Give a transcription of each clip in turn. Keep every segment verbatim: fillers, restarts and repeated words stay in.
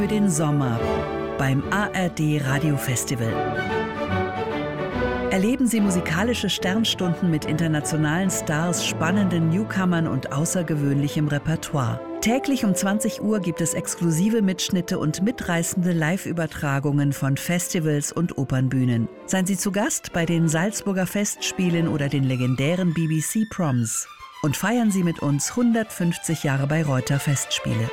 Für den Sommer beim A R D Radio Festival. Erleben Sie musikalische Sternstunden mit internationalen Stars, spannenden Newcomern und außergewöhnlichem Repertoire. Täglich um zwanzig Uhr gibt es exklusive Mitschnitte und mitreißende Live-Übertragungen von Festivals und Opernbühnen. Seien Sie zu Gast bei den Salzburger Festspielen oder den legendären B B C Proms. Und feiern Sie mit uns hundertfünfzig Jahre Bayreuther Festspiele.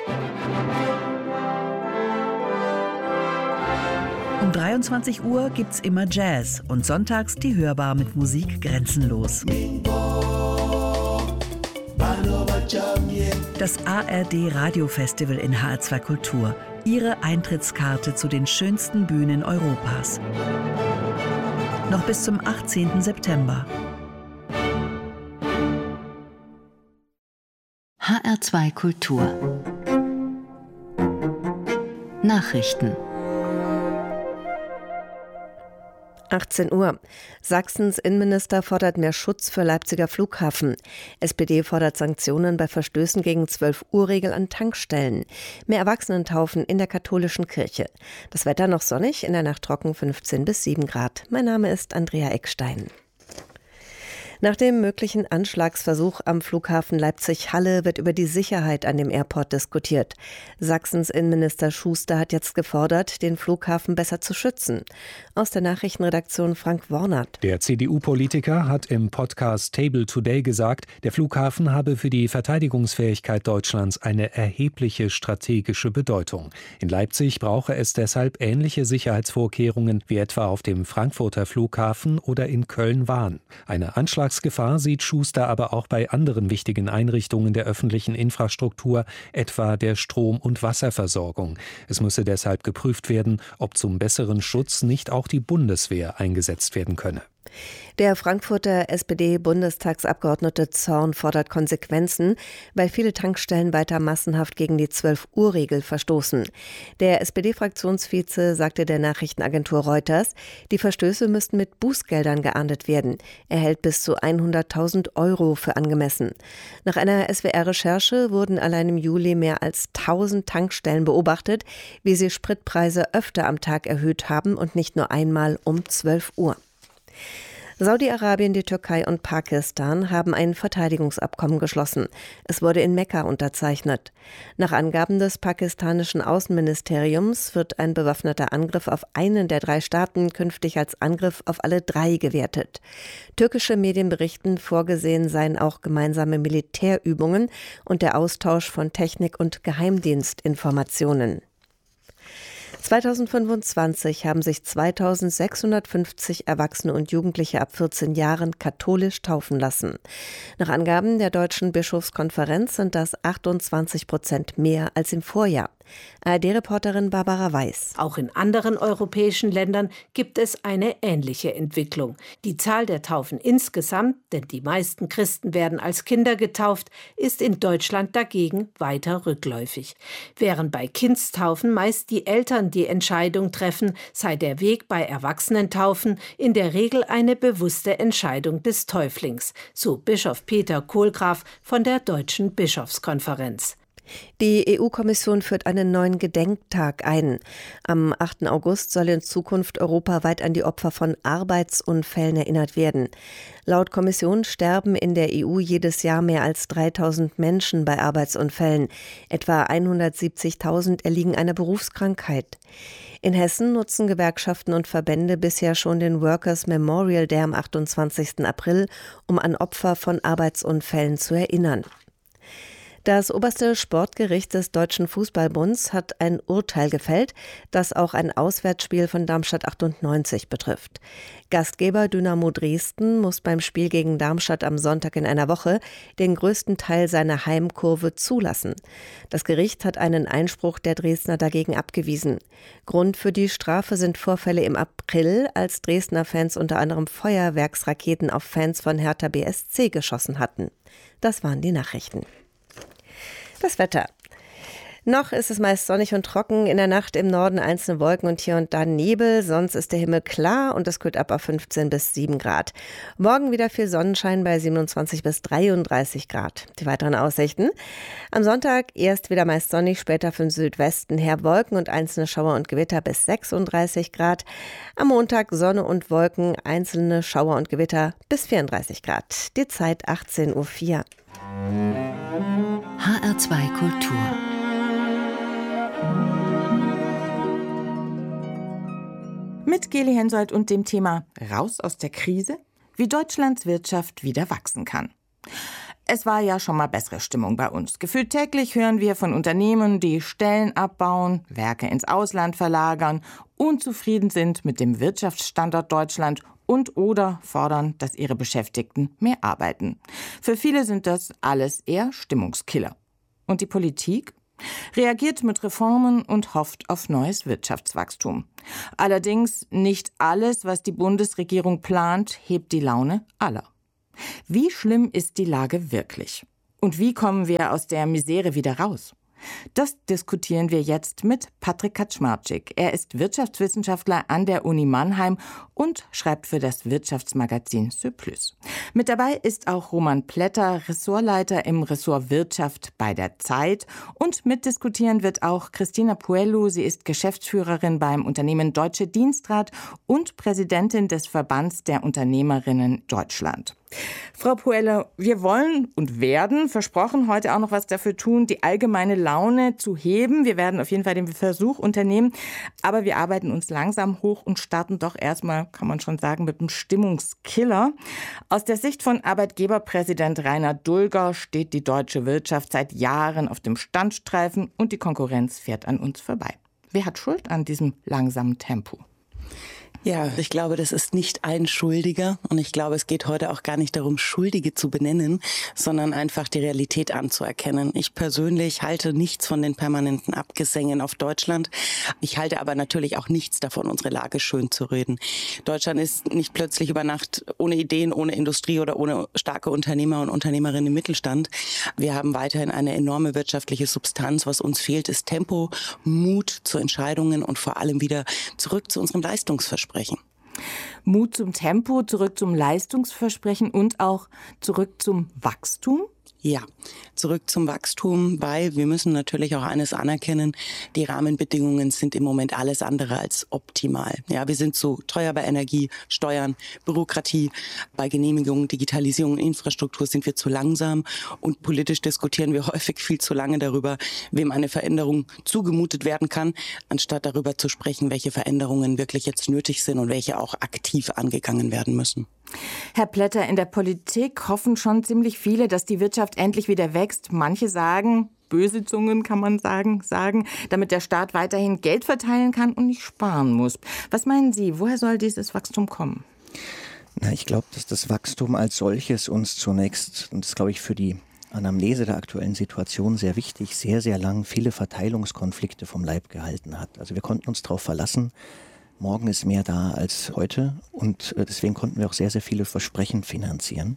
Um dreiundzwanzig Uhr gibt's immer Jazz und sonntags die Hörbar mit Musik grenzenlos. Das A R D Radio Festival in H R zwei Kultur. Ihre Eintrittskarte zu den schönsten Bühnen Europas. Noch bis zum achtzehnten September. H R zwei Kultur. Nachrichten. achtzehn Uhr. Sachsens Innenminister fordert mehr Schutz für Leipziger Flughafen. S P D fordert Sanktionen bei Verstößen gegen zwölf Uhr Regel an Tankstellen. Mehr Erwachsenentaufen in der katholischen Kirche. Das Wetter noch sonnig, in der Nacht trocken fünfzehn bis sieben Grad. Mein Name ist Andrea Eckstein. Nach dem möglichen Anschlagsversuch am Flughafen Leipzig-Halle wird über die Sicherheit an dem Airport diskutiert. Sachsens Innenminister Schuster hat jetzt gefordert, den Flughafen besser zu schützen. Aus der Nachrichtenredaktion Frank Wornert. Der C D U-Politiker hat im Podcast Table Today gesagt, der Flughafen habe für die Verteidigungsfähigkeit Deutschlands eine erhebliche strategische Bedeutung. In Leipzig brauche es deshalb ähnliche Sicherheitsvorkehrungen wie etwa auf dem Frankfurter Flughafen oder in Köln-Wahn. Eine Anschlagsgefahr Gefahr sieht Schuster aber auch bei anderen wichtigen Einrichtungen der öffentlichen Infrastruktur, etwa der Strom- und Wasserversorgung. Es müsse deshalb geprüft werden, ob zum besseren Schutz nicht auch die Bundeswehr eingesetzt werden könne. Der Frankfurter S P D-Bundestagsabgeordnete Zorn fordert Konsequenzen, weil viele Tankstellen weiter massenhaft gegen die zwölf Uhr Regel verstoßen. Der S P D-Fraktionsvize sagte der Nachrichtenagentur Reuters, die Verstöße müssten mit Bußgeldern geahndet werden. Er hält bis zu hunderttausend Euro für angemessen. Nach einer S W R-Recherche wurden allein im Juli mehr als tausend Tankstellen beobachtet, wie sie Spritpreise öfter am Tag erhöht haben und nicht nur einmal um zwölf Uhr. Saudi-Arabien, die Türkei und Pakistan haben ein Verteidigungsabkommen geschlossen. Es wurde in Mekka unterzeichnet. Nach Angaben des pakistanischen Außenministeriums wird ein bewaffneter Angriff auf einen der drei Staaten künftig als Angriff auf alle drei gewertet. Türkische Medien berichten, vorgesehen seien auch gemeinsame Militärübungen und der Austausch von Technik- und Geheimdienstinformationen. zweitausendfünfundzwanzig haben sich zweitausendsechshundertfünfzig Erwachsene und Jugendliche ab vierzehn Jahren katholisch taufen lassen. Nach Angaben der Deutschen Bischofskonferenz sind das achtundzwanzig Prozent mehr als im Vorjahr. A R D-Reporterin Barbara Weiß. Auch in anderen europäischen Ländern gibt es eine ähnliche Entwicklung. Die Zahl der Taufen insgesamt, denn die meisten Christen werden als Kinder getauft, ist in Deutschland dagegen weiter rückläufig. Während bei Kindstaufen meist die Eltern die Entscheidung treffen, sei der Weg bei Erwachsenentaufen in der Regel eine bewusste Entscheidung des Täuflings, so Bischof Peter Kohlgraf von der Deutschen Bischofskonferenz. Die E U-Kommission führt einen neuen Gedenktag ein. Am achten August soll in Zukunft europaweit an die Opfer von Arbeitsunfällen erinnert werden. Laut Kommission sterben in der E U jedes Jahr mehr als dreitausend Menschen bei Arbeitsunfällen. Etwa hundertsiebzigtausend erliegen einer Berufskrankheit. In Hessen nutzen Gewerkschaften und Verbände bisher schon den Workers Memorial Day am achtundzwanzigsten April, um an Opfer von Arbeitsunfällen zu erinnern. Das oberste Sportgericht des Deutschen Fußballbunds hat ein Urteil gefällt, das auch ein Auswärtsspiel von Darmstadt achtundneunzig betrifft. Gastgeber Dynamo Dresden muss beim Spiel gegen Darmstadt am Sonntag in einer Woche den größten Teil seiner Heimkurve zulassen. Das Gericht hat einen Einspruch der Dresdner dagegen abgewiesen. Grund für die Strafe sind Vorfälle im April, als Dresdner Fans unter anderem Feuerwerksraketen auf Fans von Hertha B S C geschossen hatten. Das waren die Nachrichten. Das Wetter. Noch ist es meist sonnig und trocken, in der Nacht im Norden einzelne Wolken und hier und da Nebel, sonst ist der Himmel klar und es kühlt ab auf fünfzehn bis sieben Grad. Morgen wieder viel Sonnenschein bei siebenundzwanzig bis dreiunddreißig Grad. Die weiteren Aussichten: Am Sonntag erst wieder meist sonnig, später von Südwesten her Wolken und einzelne Schauer und Gewitter bis sechsunddreißig Grad. Am Montag Sonne und Wolken, einzelne Schauer und Gewitter bis vierunddreißig Grad. Die Zeit achtzehn Uhr vier. H R zwei Kultur. Mit Geli Hensoldt und dem Thema Raus aus der Krise, wie Deutschlands Wirtschaft wieder wachsen kann. Es war ja schon mal bessere Stimmung bei uns. Gefühlt täglich hören wir von Unternehmen, die Stellen abbauen, Werke ins Ausland verlagern, unzufrieden sind mit dem Wirtschaftsstandort Deutschland und oder fordern, dass ihre Beschäftigten mehr arbeiten. Für viele sind das alles eher Stimmungskiller. Und die Politik reagiert mit Reformen und hofft auf neues Wirtschaftswachstum. Allerdings nicht alles, was die Bundesregierung plant, hebt die Laune aller. Wie schlimm ist die Lage wirklich? Und wie kommen wir aus der Misere wieder raus? Das diskutieren wir jetzt mit Patrick Kaczmarczyk. Er ist Wirtschaftswissenschaftler an der Uni Mannheim und schreibt für das Wirtschaftsmagazin Surplus. Mit dabei ist auch Roman Plätter, Ressortleiter im Ressort Wirtschaft bei der Zeit. Und mitdiskutieren wird auch Cristina Puello. Sie ist Geschäftsführerin beim Unternehmen Deutsche Dienstrat und Präsidentin des Verbands der Unternehmerinnen Deutschland. Frau Puello, wir wollen und werden, versprochen, heute auch noch was dafür tun, die allgemeine Laune zu heben. Wir werden auf jeden Fall den Versuch unternehmen, aber wir arbeiten uns langsam hoch und starten doch erstmal, kann man schon sagen, mit einem Stimmungskiller. Aus der Sicht von Arbeitgeberpräsident Rainer Dulger steht die deutsche Wirtschaft seit Jahren auf dem Standstreifen und die Konkurrenz fährt an uns vorbei. Wer hat Schuld an diesem langsamen Tempo? Ja, ich glaube, das ist nicht ein Schuldiger und ich glaube, es geht heute auch gar nicht darum, Schuldige zu benennen, sondern einfach die Realität anzuerkennen. Ich persönlich halte nichts von den permanenten Abgesängen auf Deutschland. Ich halte aber natürlich auch nichts davon, unsere Lage schön zu reden. Deutschland ist nicht plötzlich über Nacht ohne Ideen, ohne Industrie oder ohne starke Unternehmer und Unternehmerinnen im Mittelstand. Wir haben weiterhin eine enorme wirtschaftliche Substanz. Was uns fehlt, ist Tempo, Mut zu Entscheidungen und vor allem wieder zurück zu unserem Leistungsversprechen. Mut zum Tempo, zurück zum Leistungsversprechen und auch zurück zum Wachstum? Ja, zurück zum Wachstum, weil wir müssen natürlich auch eines anerkennen, die Rahmenbedingungen sind im Moment alles andere als optimal. Ja, wir sind zu teuer bei Energie, Steuern, Bürokratie, bei Genehmigungen, Digitalisierung, Infrastruktur sind wir zu langsam und politisch diskutieren wir häufig viel zu lange darüber, wem eine Veränderung zugemutet werden kann, anstatt darüber zu sprechen, welche Veränderungen wirklich jetzt nötig sind und welche auch aktiv angegangen werden müssen. Herr Plätter, in der Politik hoffen schon ziemlich viele, dass die Wirtschaft endlich wieder wächst. Manche sagen, böse Zungen kann man sagen, sagen, damit der Staat weiterhin Geld verteilen kann und nicht sparen muss. Was meinen Sie, woher soll dieses Wachstum kommen? Na, ich glaube, dass das Wachstum als solches uns zunächst, und das glaube ich für die Anamnese der aktuellen Situation sehr wichtig, sehr, sehr lang viele Verteilungskonflikte vom Leib gehalten hat. Also wir konnten uns darauf verlassen, morgen ist mehr da als heute und deswegen konnten wir auch sehr, sehr viele Versprechen finanzieren.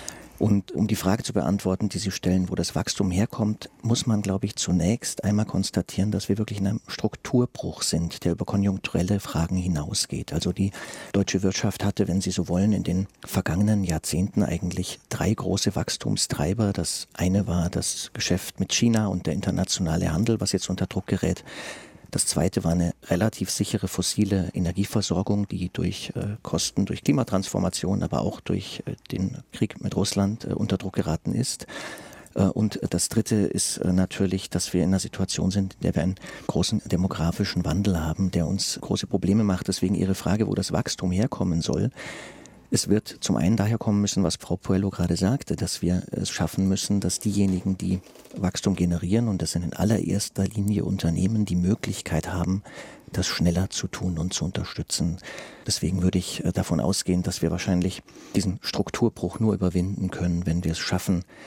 Und um die Frage zu beantworten, die Sie stellen, wo das Wachstum herkommt, muss man, glaube ich, zunächst einmal konstatieren, dass wir wirklich in einem Strukturbruch sind, der über konjunkturelle Fragen hinausgeht. Also die deutsche Wirtschaft hatte, wenn Sie so wollen, in den vergangenen Jahrzehnten eigentlich drei große Wachstumstreiber. Das eine war das Geschäft mit China und der internationale Handel, was jetzt unter Druck gerät. Das zweite war eine relativ sichere fossile Energieversorgung, die durch äh, Kosten, durch Klimatransformation, aber auch durch äh, den Krieg mit Russland äh, unter Druck geraten ist. Äh, und das dritte ist äh, natürlich, dass wir in einer Situation sind, in der wir einen großen demografischen Wandel haben, der uns große Probleme macht. Deswegen Ihre Frage, wo das Wachstum herkommen soll. Es wird zum einen daher kommen müssen, was Frau Puello gerade sagte, dass wir es schaffen müssen, dass diejenigen, die Wachstum generieren, und das sind in allererster Linie Unternehmen, die Möglichkeit haben, das schneller zu tun und zu unterstützen. Deswegen würde ich davon ausgehen, dass wir wahrscheinlich diesen Strukturbruch nur überwinden können, wenn wir es schaffen,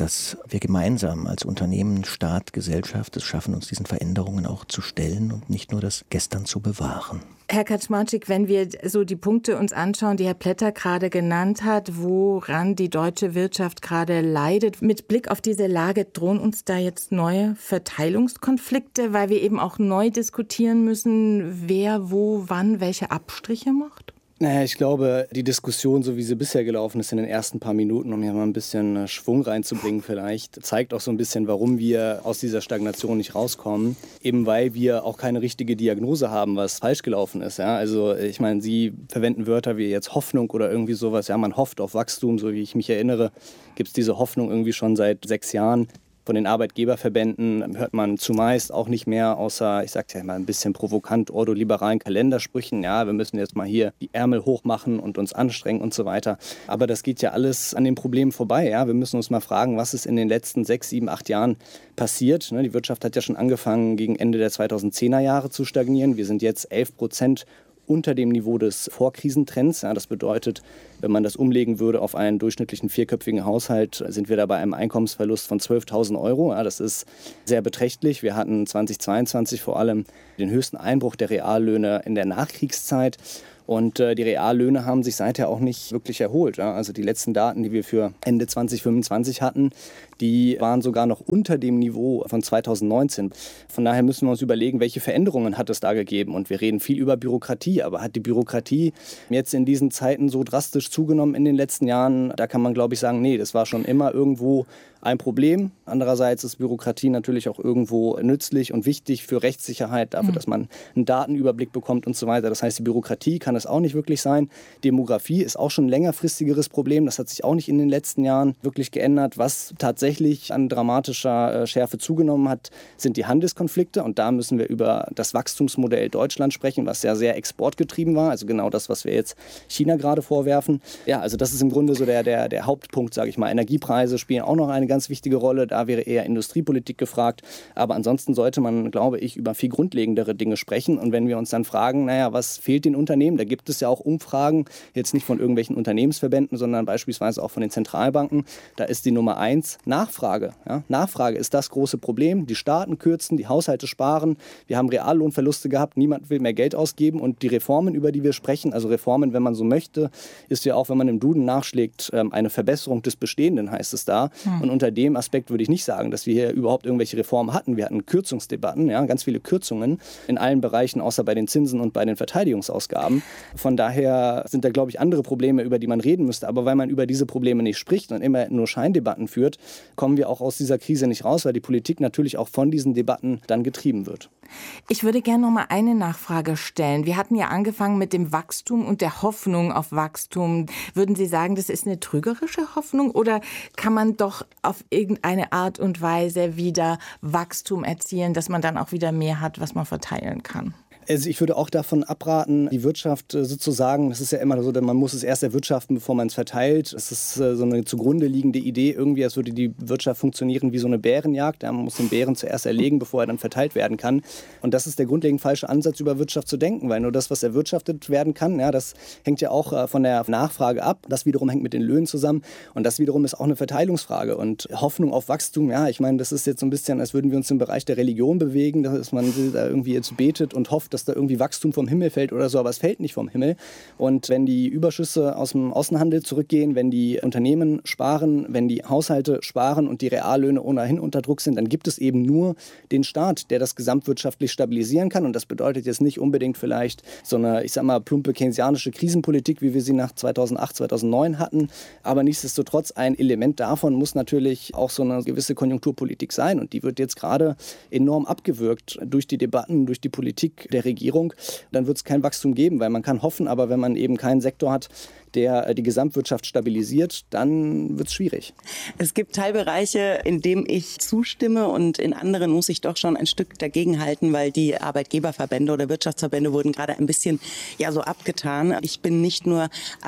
dass wir gemeinsam als Unternehmen, Staat, Gesellschaft es schaffen, uns diesen Veränderungen auch zu stellen und nicht nur das Gestern zu bewahren. Herr Kaczmarczyk, wenn wir so die Punkte uns anschauen, die Herr Plätter gerade genannt hat, woran die deutsche Wirtschaft gerade leidet, mit Blick auf diese Lage, drohen uns da jetzt neue Verteilungskonflikte, weil wir eben auch neu diskutieren müssen, wer wo wann welche Abstriche macht? Naja, ich glaube, die Diskussion, so wie sie bisher gelaufen ist in den ersten paar Minuten, um hier mal ein bisschen Schwung reinzubringen vielleicht, zeigt auch so ein bisschen, warum wir aus dieser Stagnation nicht rauskommen. Eben weil wir auch keine richtige Diagnose haben, was falsch gelaufen ist. Ja? Also ich meine, Sie verwenden Wörter wie jetzt Hoffnung oder irgendwie sowas. Ja, man hofft auf Wachstum, so wie ich mich erinnere, gibt es diese Hoffnung irgendwie schon seit sechs Jahren. Von den Arbeitgeberverbänden hört man zumeist auch nicht mehr, außer, ich sage ja mal ein bisschen provokant, ordoliberalen Kalendersprüchen. Ja, wir müssen jetzt mal hier die Ärmel hochmachen und uns anstrengen und so weiter. Aber das geht ja alles an den Problemen vorbei. Ja, wir müssen uns mal fragen, was ist in den letzten sechs, sieben, acht Jahren passiert. Die Wirtschaft hat ja schon angefangen, gegen Ende der zweitausendzehner Jahre zu stagnieren. Wir sind jetzt elf Prozent unter dem Niveau des Vorkrisentrends. Ja, das bedeutet, wenn man das umlegen würde auf einen durchschnittlichen vierköpfigen Haushalt, sind wir da bei einem Einkommensverlust von zwölftausend Euro. Ja, das ist sehr beträchtlich. Wir hatten zweitausendzweiundzwanzig vor allem den höchsten Einbruch der Reallöhne in der Nachkriegszeit. Und äh, die Reallöhne haben sich seither auch nicht wirklich erholt. Ja? Also die letzten Daten, die wir für Ende zwanzig fünfundzwanzig hatten, die waren sogar noch unter dem Niveau von zweitausendneunzehn. Von daher müssen wir uns überlegen, welche Veränderungen hat es da gegeben. Und wir reden viel über Bürokratie, aber hat die Bürokratie jetzt in diesen Zeiten so drastisch zugenommen in den letzten Jahren? Da kann man, glaube ich, sagen, nee, das war schon immer irgendwo ein Problem. Andererseits ist Bürokratie natürlich auch irgendwo nützlich und wichtig für Rechtssicherheit, dafür, dass man einen Datenüberblick bekommt und so weiter. Das heißt, die Bürokratie kann es auch nicht wirklich sein. Demografie ist auch schon ein längerfristigeres Problem. Das hat sich auch nicht in den letzten Jahren wirklich geändert. Was tatsächlich an dramatischer Schärfe zugenommen hat, sind die Handelskonflikte. Und da müssen wir über das Wachstumsmodell Deutschland sprechen, was ja sehr exportgetrieben war. Also genau das, was wir jetzt China gerade vorwerfen. Ja, also das ist im Grunde so der, der, der Hauptpunkt, sage ich mal. Energiepreise spielen auch noch eine ganz wichtige Rolle. Da wäre eher Industriepolitik gefragt. Aber ansonsten sollte man, glaube ich, über viel grundlegendere Dinge sprechen. Und wenn wir uns dann fragen, naja, was fehlt den Unternehmen? Da gibt es ja auch Umfragen, jetzt nicht von irgendwelchen Unternehmensverbänden, sondern beispielsweise auch von den Zentralbanken. Da ist die Nummer eins Nachfrage. Ja? Nachfrage ist das große Problem. Die Staaten kürzen, die Haushalte sparen. Wir haben Reallohnverluste gehabt. Niemand will mehr Geld ausgeben. Und die Reformen, über die wir sprechen, also Reformen, wenn man so möchte, ist ja auch, wenn man im Duden nachschlägt, eine Verbesserung des Bestehenden, heißt es da. Hm. Und unter dem Aspekt würde ich nicht sagen, dass wir hier überhaupt irgendwelche Reformen hatten. Wir hatten Kürzungsdebatten, ja, ganz viele Kürzungen in allen Bereichen, außer bei den Zinsen und bei den Verteidigungsausgaben. Von daher sind da, glaube ich, andere Probleme, über die man reden müsste. Aber weil man über diese Probleme nicht spricht und immer nur Scheindebatten führt, kommen wir auch aus dieser Krise nicht raus, weil die Politik natürlich auch von diesen Debatten dann getrieben wird. Ich würde gerne noch mal eine Nachfrage stellen. Wir hatten ja angefangen mit dem Wachstum und der Hoffnung auf Wachstum. Würden Sie sagen, das ist eine trügerische Hoffnung oder kann man doch auf irgendeine Art und Weise wieder Wachstum erzielen, dass man dann auch wieder mehr hat, was man verteilen kann? Also ich würde auch davon abraten, die Wirtschaft sozusagen, das ist ja immer so, man muss es erst erwirtschaften, bevor man es verteilt. Das ist so eine zugrunde liegende Idee irgendwie, als würde die Wirtschaft funktionieren wie so eine Bärenjagd. Ja, man muss den Bären zuerst erlegen, bevor er dann verteilt werden kann. Und das ist der grundlegend falsche Ansatz, über Wirtschaft zu denken, weil nur das, was erwirtschaftet werden kann, ja, das hängt ja auch von der Nachfrage ab. Das wiederum hängt mit den Löhnen zusammen und das wiederum ist auch eine Verteilungsfrage. Und Hoffnung auf Wachstum, ja, ich meine, das ist jetzt so ein bisschen, als würden wir uns im Bereich der Religion bewegen, dass man da irgendwie jetzt betet und hofft, dass da irgendwie Wachstum vom Himmel fällt oder so, aber es fällt nicht vom Himmel. Und wenn die Überschüsse aus dem Außenhandel zurückgehen, wenn die Unternehmen sparen, wenn die Haushalte sparen und die Reallöhne ohnehin unter Druck sind, dann gibt es eben nur den Staat, der das gesamtwirtschaftlich stabilisieren kann. Und das bedeutet jetzt nicht unbedingt vielleicht so eine, ich sag mal, plumpe keynesianische Krisenpolitik, wie wir sie nach zweitausendacht, zweitausendneun hatten. Aber nichtsdestotrotz, ein Element davon muss natürlich auch so eine gewisse Konjunkturpolitik sein. Und die wird jetzt gerade enorm abgewürgt durch die Debatten, durch die Politik der Regierung. Dann wird es kein Wachstum geben, weil man kann hoffen, aber wenn man eben keinen Sektor hat, der die Gesamtwirtschaft stabilisiert, dann wird es schwierig. Es gibt Teilbereiche, in denen ich zustimme und in anderen muss ich doch schon ein Stück dagegenhalten, weil die Arbeitgeberverbände oder Wirtschaftsverbände wurden gerade ein bisschen ja so abgetan. Ich bin nicht nur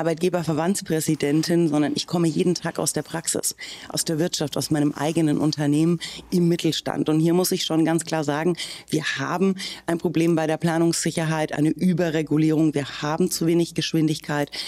Arbeitgeberverbandspräsidentin, sondern ich komme jeden Tag aus der Praxis, aus der Wirtschaft, aus meinem eigenen Unternehmen im Mittelstand. Und hier muss ich schon ganz klar sagen, wir haben ein Problem bei der Planungssicherheit, eine Überregulierung. Wir haben zu wenig Geschwindigkeit. Genehmigungsverfahren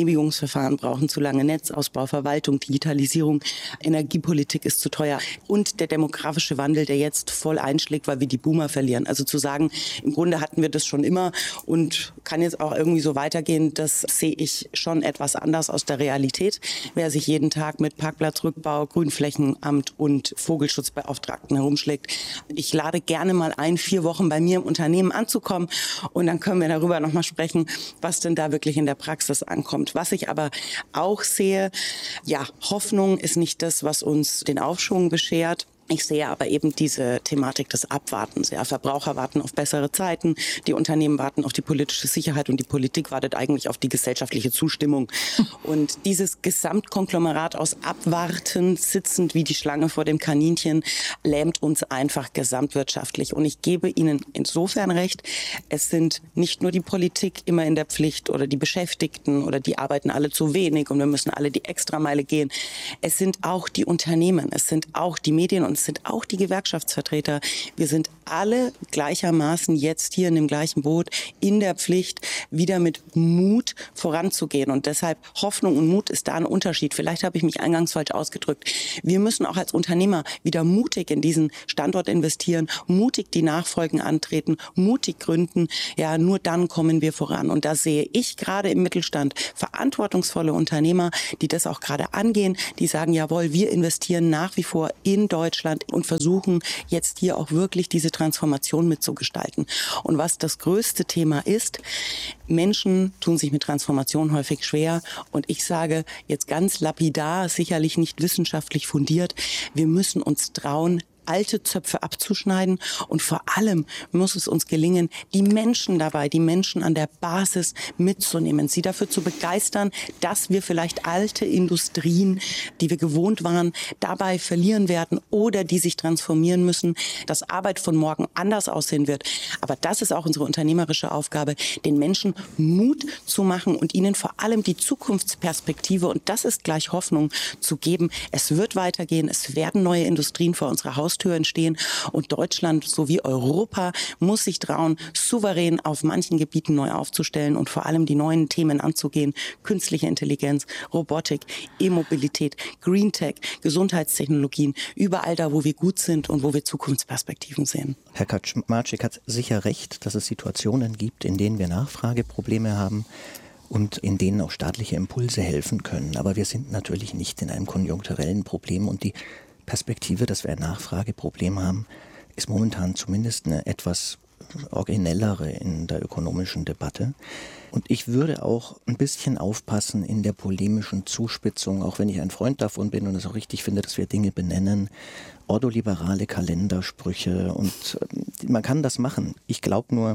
Genehmigungsverfahren brauchen zu lange, Netzausbau, Verwaltung, Digitalisierung, Energiepolitik ist zu teuer und der demografische Wandel, der jetzt voll einschlägt, weil wir die Boomer verlieren. Also zu sagen, im Grunde hatten wir das schon immer und kann jetzt auch irgendwie so weitergehen, das sehe ich schon etwas anders aus der Realität. Wer sich jeden Tag mit Parkplatzrückbau, Grünflächenamt und Vogelschutzbeauftragten herumschlägt, ich lade gerne mal ein, vier Wochen bei mir im Unternehmen anzukommen und dann können wir darüber nochmal sprechen, was denn da wirklich in der Praxis ankommt. Was ich aber auch sehe, ja, Hoffnung ist nicht das, was uns den Aufschwung beschert. Ich sehe aber eben diese Thematik des Abwartens. Ja, Verbraucher warten auf bessere Zeiten, die Unternehmen warten auf die politische Sicherheit und die Politik wartet eigentlich auf die gesellschaftliche Zustimmung. Und dieses Gesamtkonglomerat aus Abwarten, sitzend wie die Schlange vor dem Kaninchen, lähmt uns einfach gesamtwirtschaftlich. Und ich gebe Ihnen insofern recht, es sind nicht nur die Politik immer in der Pflicht oder die Beschäftigten oder die arbeiten alle zu wenig und wir müssen alle die Extrameile gehen. Es sind auch die Unternehmen, es sind auch die Medien und es sind auch die Gewerkschaftsvertreter. Wir sind alle gleichermaßen jetzt hier in dem gleichen Boot in der Pflicht, wieder mit Mut voranzugehen. Und deshalb Hoffnung und Mut ist da ein Unterschied. Vielleicht habe ich mich eingangs falsch ausgedrückt. Wir müssen auch als Unternehmer wieder mutig in diesen Standort investieren, mutig die Nachfolgen antreten, mutig gründen. Ja, nur dann kommen wir voran. Und da sehe ich gerade im Mittelstand verantwortungsvolle Unternehmer, die das auch gerade angehen, die sagen, jawohl, wir investieren nach wie vor in Deutschland und versuchen jetzt hier auch wirklich diese Transformation mitzugestalten. Und was das größte Thema ist, Menschen tun sich mit Transformation häufig schwer. Und ich sage jetzt ganz lapidar, sicherlich nicht wissenschaftlich fundiert, wir müssen uns trauen, alte Zöpfe abzuschneiden und vor allem muss es uns gelingen, die Menschen dabei, die Menschen an der Basis mitzunehmen, sie dafür zu begeistern, dass wir vielleicht alte Industrien, die wir gewohnt waren, dabei verlieren werden oder die sich transformieren müssen, dass Arbeit von morgen anders aussehen wird. Aber das ist auch unsere unternehmerische Aufgabe, den Menschen Mut zu machen und ihnen vor allem die Zukunftsperspektive, und das ist gleich Hoffnung, zu geben. Es wird weitergehen, es werden neue Industrien vor unserer Haustür entstehen und Deutschland sowie Europa muss sich trauen, souverän auf manchen Gebieten neu aufzustellen und vor allem die neuen Themen anzugehen. Künstliche Intelligenz, Robotik, E-Mobilität, Green Tech, Gesundheitstechnologien, überall da, wo wir gut sind und wo wir Zukunftsperspektiven sehen. Herr Kaczmarczyk hat sicher recht, dass es Situationen gibt, in denen wir Nachfrageprobleme haben und in denen auch staatliche Impulse helfen können. Aber wir sind natürlich nicht in einem konjunkturellen Problem und die Perspektive, dass wir ein Nachfrageproblem haben, ist momentan zumindest eine etwas originellere in der ökonomischen Debatte. Und ich würde auch ein bisschen aufpassen in der polemischen Zuspitzung, auch wenn ich ein Freund davon bin und es auch richtig finde, dass wir Dinge benennen, ordoliberale Kalendersprüche und man kann das machen. Ich glaube nur,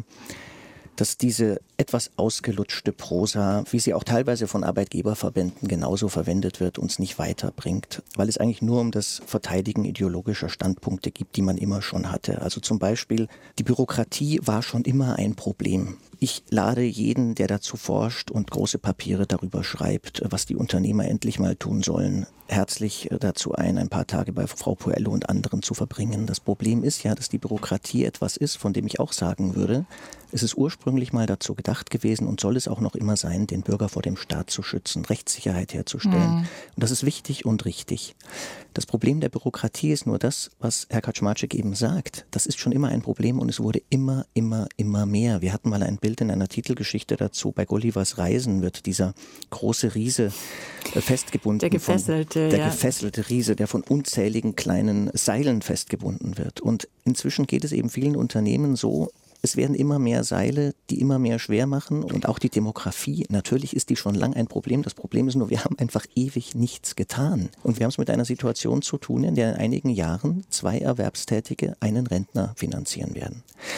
dass diese etwas ausgelutschte Prosa, wie sie auch teilweise von Arbeitgeberverbänden genauso verwendet wird, uns nicht weiterbringt, weil es eigentlich nur um das Verteidigen ideologischer Standpunkte gibt, die man immer schon hatte. Also zum Beispiel, die Bürokratie war schon immer ein Problem. Ich lade jeden, der dazu forscht und große Papiere darüber schreibt, was die Unternehmer endlich mal tun sollen, herzlich dazu ein, ein paar Tage bei Frau Poello und anderen zu verbringen. Das Problem ist ja, dass die Bürokratie etwas ist, von dem ich auch sagen würde, es ist ursprünglich mal dazu gedacht gewesen und soll es auch noch immer sein, den Bürger vor dem Staat zu schützen, Rechtssicherheit herzustellen. Mhm. Und das ist wichtig und richtig. Das Problem der Bürokratie ist nur das, was Herr Kaczmarczyk eben sagt. Das ist schon immer ein Problem und es wurde immer, immer, immer mehr. Wir hatten mal ein Bild in einer Titelgeschichte dazu. Bei Gullivers Reisen wird dieser große Riese festgebunden. Der gefesselte, von, Der ja. gefesselte Riese, der von unzähligen kleinen Seilen festgebunden wird. Und inzwischen geht es eben vielen Unternehmen so, es werden immer mehr Seile, die immer mehr schwer machen und auch die Demografie. Natürlich ist die schon lang ein Problem. Das Problem ist nur, wir haben einfach ewig nichts getan. Und wir haben es mit einer Situation zu tun, in der in einigen Jahren zwei Erwerbstätige einen Rentner finanzieren werden.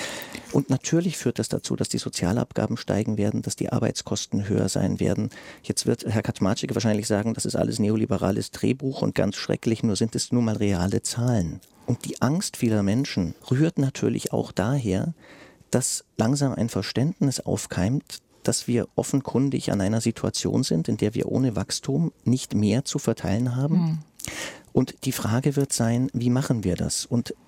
Und natürlich führt das dazu, dass die Sozialabgaben steigen werden, dass die Arbeitskosten höher sein werden. Jetzt wird Herr Kaczmarczyk wahrscheinlich sagen, das ist alles neoliberales Drehbuch und ganz schrecklich, nur sind es nun mal reale Zahlen. Und die Angst vieler Menschen rührt natürlich auch daher, dass langsam ein Verständnis aufkeimt, dass wir offenkundig an einer Situation sind, in der wir ohne Wachstum nicht mehr zu verteilen haben. Mhm. Und die Frage wird sein, wie machen wir das? Und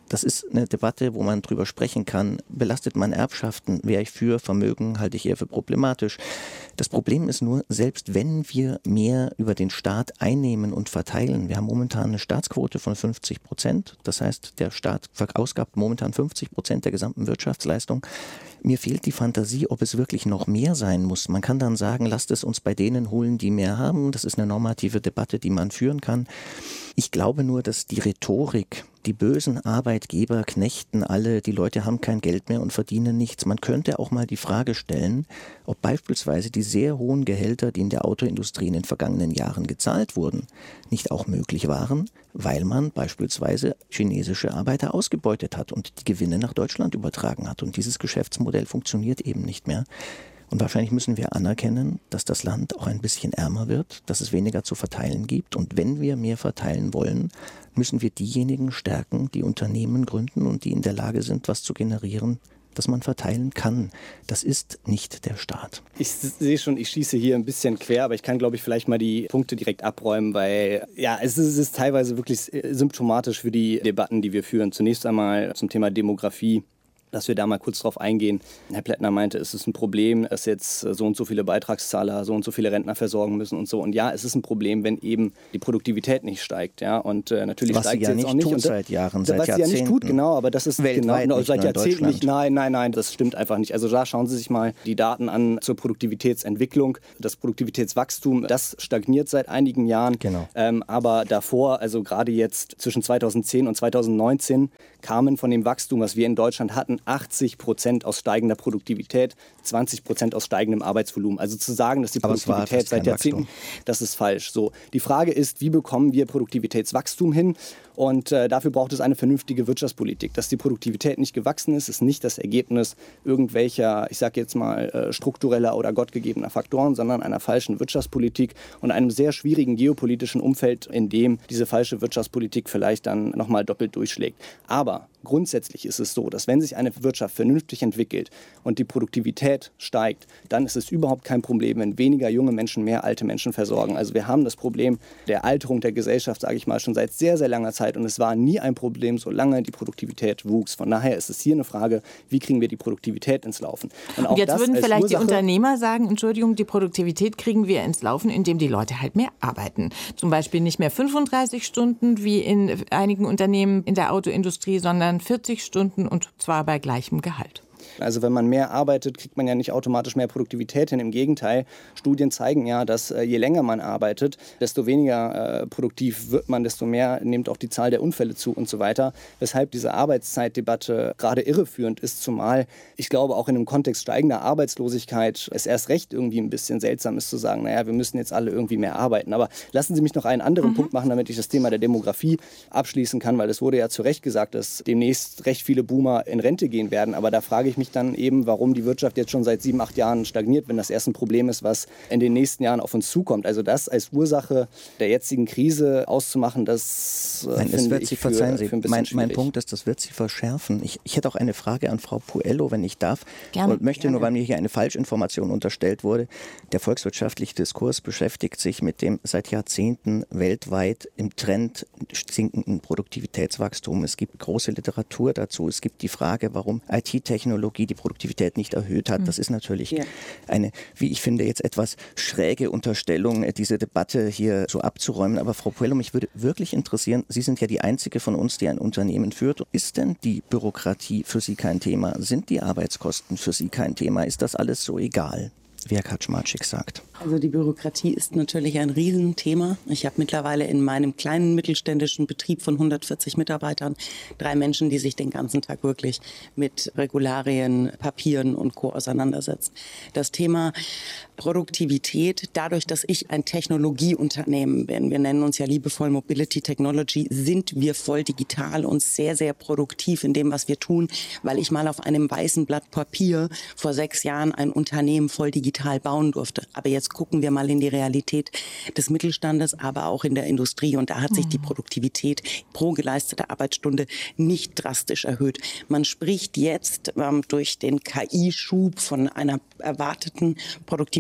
Das ist eine Debatte, wo man drüber sprechen kann. Belastet man Erbschaften? Wäre ich für? Vermögen halte ich eher für problematisch. Das Problem ist nur, selbst wenn wir mehr über den Staat einnehmen und verteilen, wir haben momentan eine Staatsquote von fünfzig Prozent. Das heißt, der Staat verausgabt momentan fünfzig Prozent der gesamten Wirtschaftsleistung. Mir fehlt die Fantasie, ob es wirklich noch mehr sein muss. Man kann dann sagen, lasst es uns bei denen holen, die mehr haben. Das ist eine normative Debatte, die man führen kann. Ich glaube nur, dass die Rhetorik, die bösen Arbeitgeber knechten alle, die Leute haben kein Geld mehr und verdienen nichts. Man könnte auch mal die Frage stellen, ob beispielsweise die sehr hohen Gehälter, die in der Autoindustrie in den vergangenen Jahren gezahlt wurden, nicht auch möglich waren, weil man beispielsweise chinesische Arbeiter ausgebeutet hat und die Gewinne nach Deutschland übertragen hat. Und dieses Geschäftsmodell funktioniert eben nicht mehr. Und wahrscheinlich müssen wir anerkennen, dass das Land auch ein bisschen ärmer wird, dass es weniger zu verteilen gibt. Und wenn wir mehr verteilen wollen, müssen wir diejenigen stärken, die Unternehmen gründen und die in der Lage sind, was zu generieren, dass man verteilen kann. Das ist nicht der Staat. Ich sehe schon, ich schieße hier ein bisschen quer, aber ich kann, glaube ich, vielleicht mal die Punkte direkt abräumen, weil ja, es ist, es ist teilweise wirklich symptomatisch für die Debatten, die wir führen. Zunächst einmal zum Thema Demografie, dass wir da mal kurz drauf eingehen. Herr Plättner meinte, es ist ein Problem, dass jetzt so und so viele Beitragszahler, so und so viele Rentner versorgen müssen und so. Und ja, es ist ein Problem, wenn eben die Produktivität nicht steigt. Ja? Und äh, natürlich was steigt sie sie ja jetzt nicht auch nicht. tut Und, seit Jahren, seit was Jahrzehnten. sie ja nicht tut, genau, aber das ist weltweit genau, nicht, seit Jahrzehnten nicht. Nein, nein, nein, das stimmt einfach nicht. Also da schauen Sie sich mal die Daten an zur Produktivitätsentwicklung. Das Produktivitätswachstum, das stagniert seit einigen Jahren. Genau. Ähm, aber davor, also gerade jetzt zwischen zweitausendzehn und zweitausendneunzehn, kamen von dem Wachstum, was wir in Deutschland hatten, achtzig Prozent aus steigender Produktivität, zwanzig Prozent aus steigendem Arbeitsvolumen. Also zu sagen, dass die Aber Produktivität seit Jahrzehnten, das ist falsch. So, die Frage ist, wie bekommen wir Produktivitätswachstum hin? Und äh, dafür braucht es eine vernünftige Wirtschaftspolitik. Dass die Produktivität nicht gewachsen ist, ist nicht das Ergebnis irgendwelcher, ich sage jetzt mal, äh, struktureller oder gottgegebener Faktoren, sondern einer falschen Wirtschaftspolitik und einem sehr schwierigen geopolitischen Umfeld, in dem diese falsche Wirtschaftspolitik vielleicht dann nochmal doppelt durchschlägt. Aber grundsätzlich ist es so, dass wenn sich eine Wirtschaft vernünftig entwickelt und die Produktivität steigt, dann ist es überhaupt kein Problem, wenn weniger junge Menschen mehr alte Menschen versorgen. Also wir haben das Problem der Alterung der Gesellschaft, sage ich mal, schon seit sehr, sehr langer Zeit. Und es war nie ein Problem, solange die Produktivität wuchs. Von daher ist es hier eine Frage, wie kriegen wir die Produktivität ins Laufen? Und, auch und jetzt das würden vielleicht Ursache, die Unternehmer sagen, Entschuldigung, die Produktivität kriegen wir ins Laufen, indem die Leute halt mehr arbeiten. Zum Beispiel nicht mehr fünfunddreißig Stunden wie in einigen Unternehmen in der Autoindustrie, sondern vierzig Stunden und zwar bei gleichem Gehalt. Also wenn man mehr arbeitet, kriegt man ja nicht automatisch mehr Produktivität hin. Im Gegenteil, Studien zeigen ja, dass äh, je länger man arbeitet, desto weniger äh, produktiv wird man, desto mehr nimmt auch die Zahl der Unfälle zu und so weiter. Weshalb diese Arbeitszeitdebatte gerade irreführend ist, zumal ich glaube auch in einem Kontext steigender Arbeitslosigkeit es erst recht irgendwie ein bisschen seltsam ist zu sagen, naja, wir müssen jetzt alle irgendwie mehr arbeiten. Aber lassen Sie mich noch einen anderen mhm. Punkt machen, damit ich das Thema der Demografie abschließen kann, weil es wurde ja zu Recht gesagt, dass demnächst recht viele Boomer in Rente gehen werden. Aber da frage ich mich dann eben, warum die Wirtschaft jetzt schon seit sieben, acht Jahren stagniert, wenn das erst ein Problem ist, was in den nächsten Jahren auf uns zukommt. Also das als Ursache der jetzigen Krise auszumachen, das äh, Nein, finde wird ich Sie, für, verzeihen Sie, für ein bisschen mein, schwierig. mein Punkt ist, das wird Sie verschärfen. Ich, ich hätte auch eine Frage an Frau Puello, wenn ich darf. Gerne, und möchte gerne. nur, weil mir hier eine Falschinformation unterstellt wurde, der volkswirtschaftliche Diskurs beschäftigt sich mit dem seit Jahrzehnten weltweit im Trend sinkenden Produktivitätswachstum. Es gibt große Literatur dazu. Es gibt die Frage, warum I T-Technologie die Produktivität nicht erhöht hat. Das ist natürlich ja. eine, wie ich finde, jetzt etwas schräge Unterstellung, diese Debatte hier so abzuräumen. Aber Frau Puello, mich würde wirklich interessieren, Sie sind ja die einzige von uns, die ein Unternehmen führt. Ist denn die Bürokratie für Sie kein Thema? Sind die Arbeitskosten für Sie kein Thema? Ist das alles so egal, wie Herr Kaczmarczyk sagt? Also die Bürokratie ist natürlich ein Riesenthema. Ich habe mittlerweile in meinem kleinen mittelständischen Betrieb von hundertvierzig Mitarbeitern drei Menschen, die sich den ganzen Tag wirklich mit Regularien, Papieren und Co. auseinandersetzen. Das Thema Produktivität, dadurch, dass ich ein Technologieunternehmen bin, wir nennen uns ja liebevoll Mobility Technology, sind wir voll digital und sehr, sehr produktiv in dem, was wir tun, weil ich mal auf einem weißen Blatt Papier vor sechs Jahren ein Unternehmen voll digital bauen durfte. Aber jetzt gucken wir mal in die Realität des Mittelstandes, aber auch in der Industrie. Und da hat sich die Produktivität pro geleistete Arbeitsstunde nicht drastisch erhöht. Man spricht jetzt ähm, durch den K I-Schub von einer erwarteten Produktivität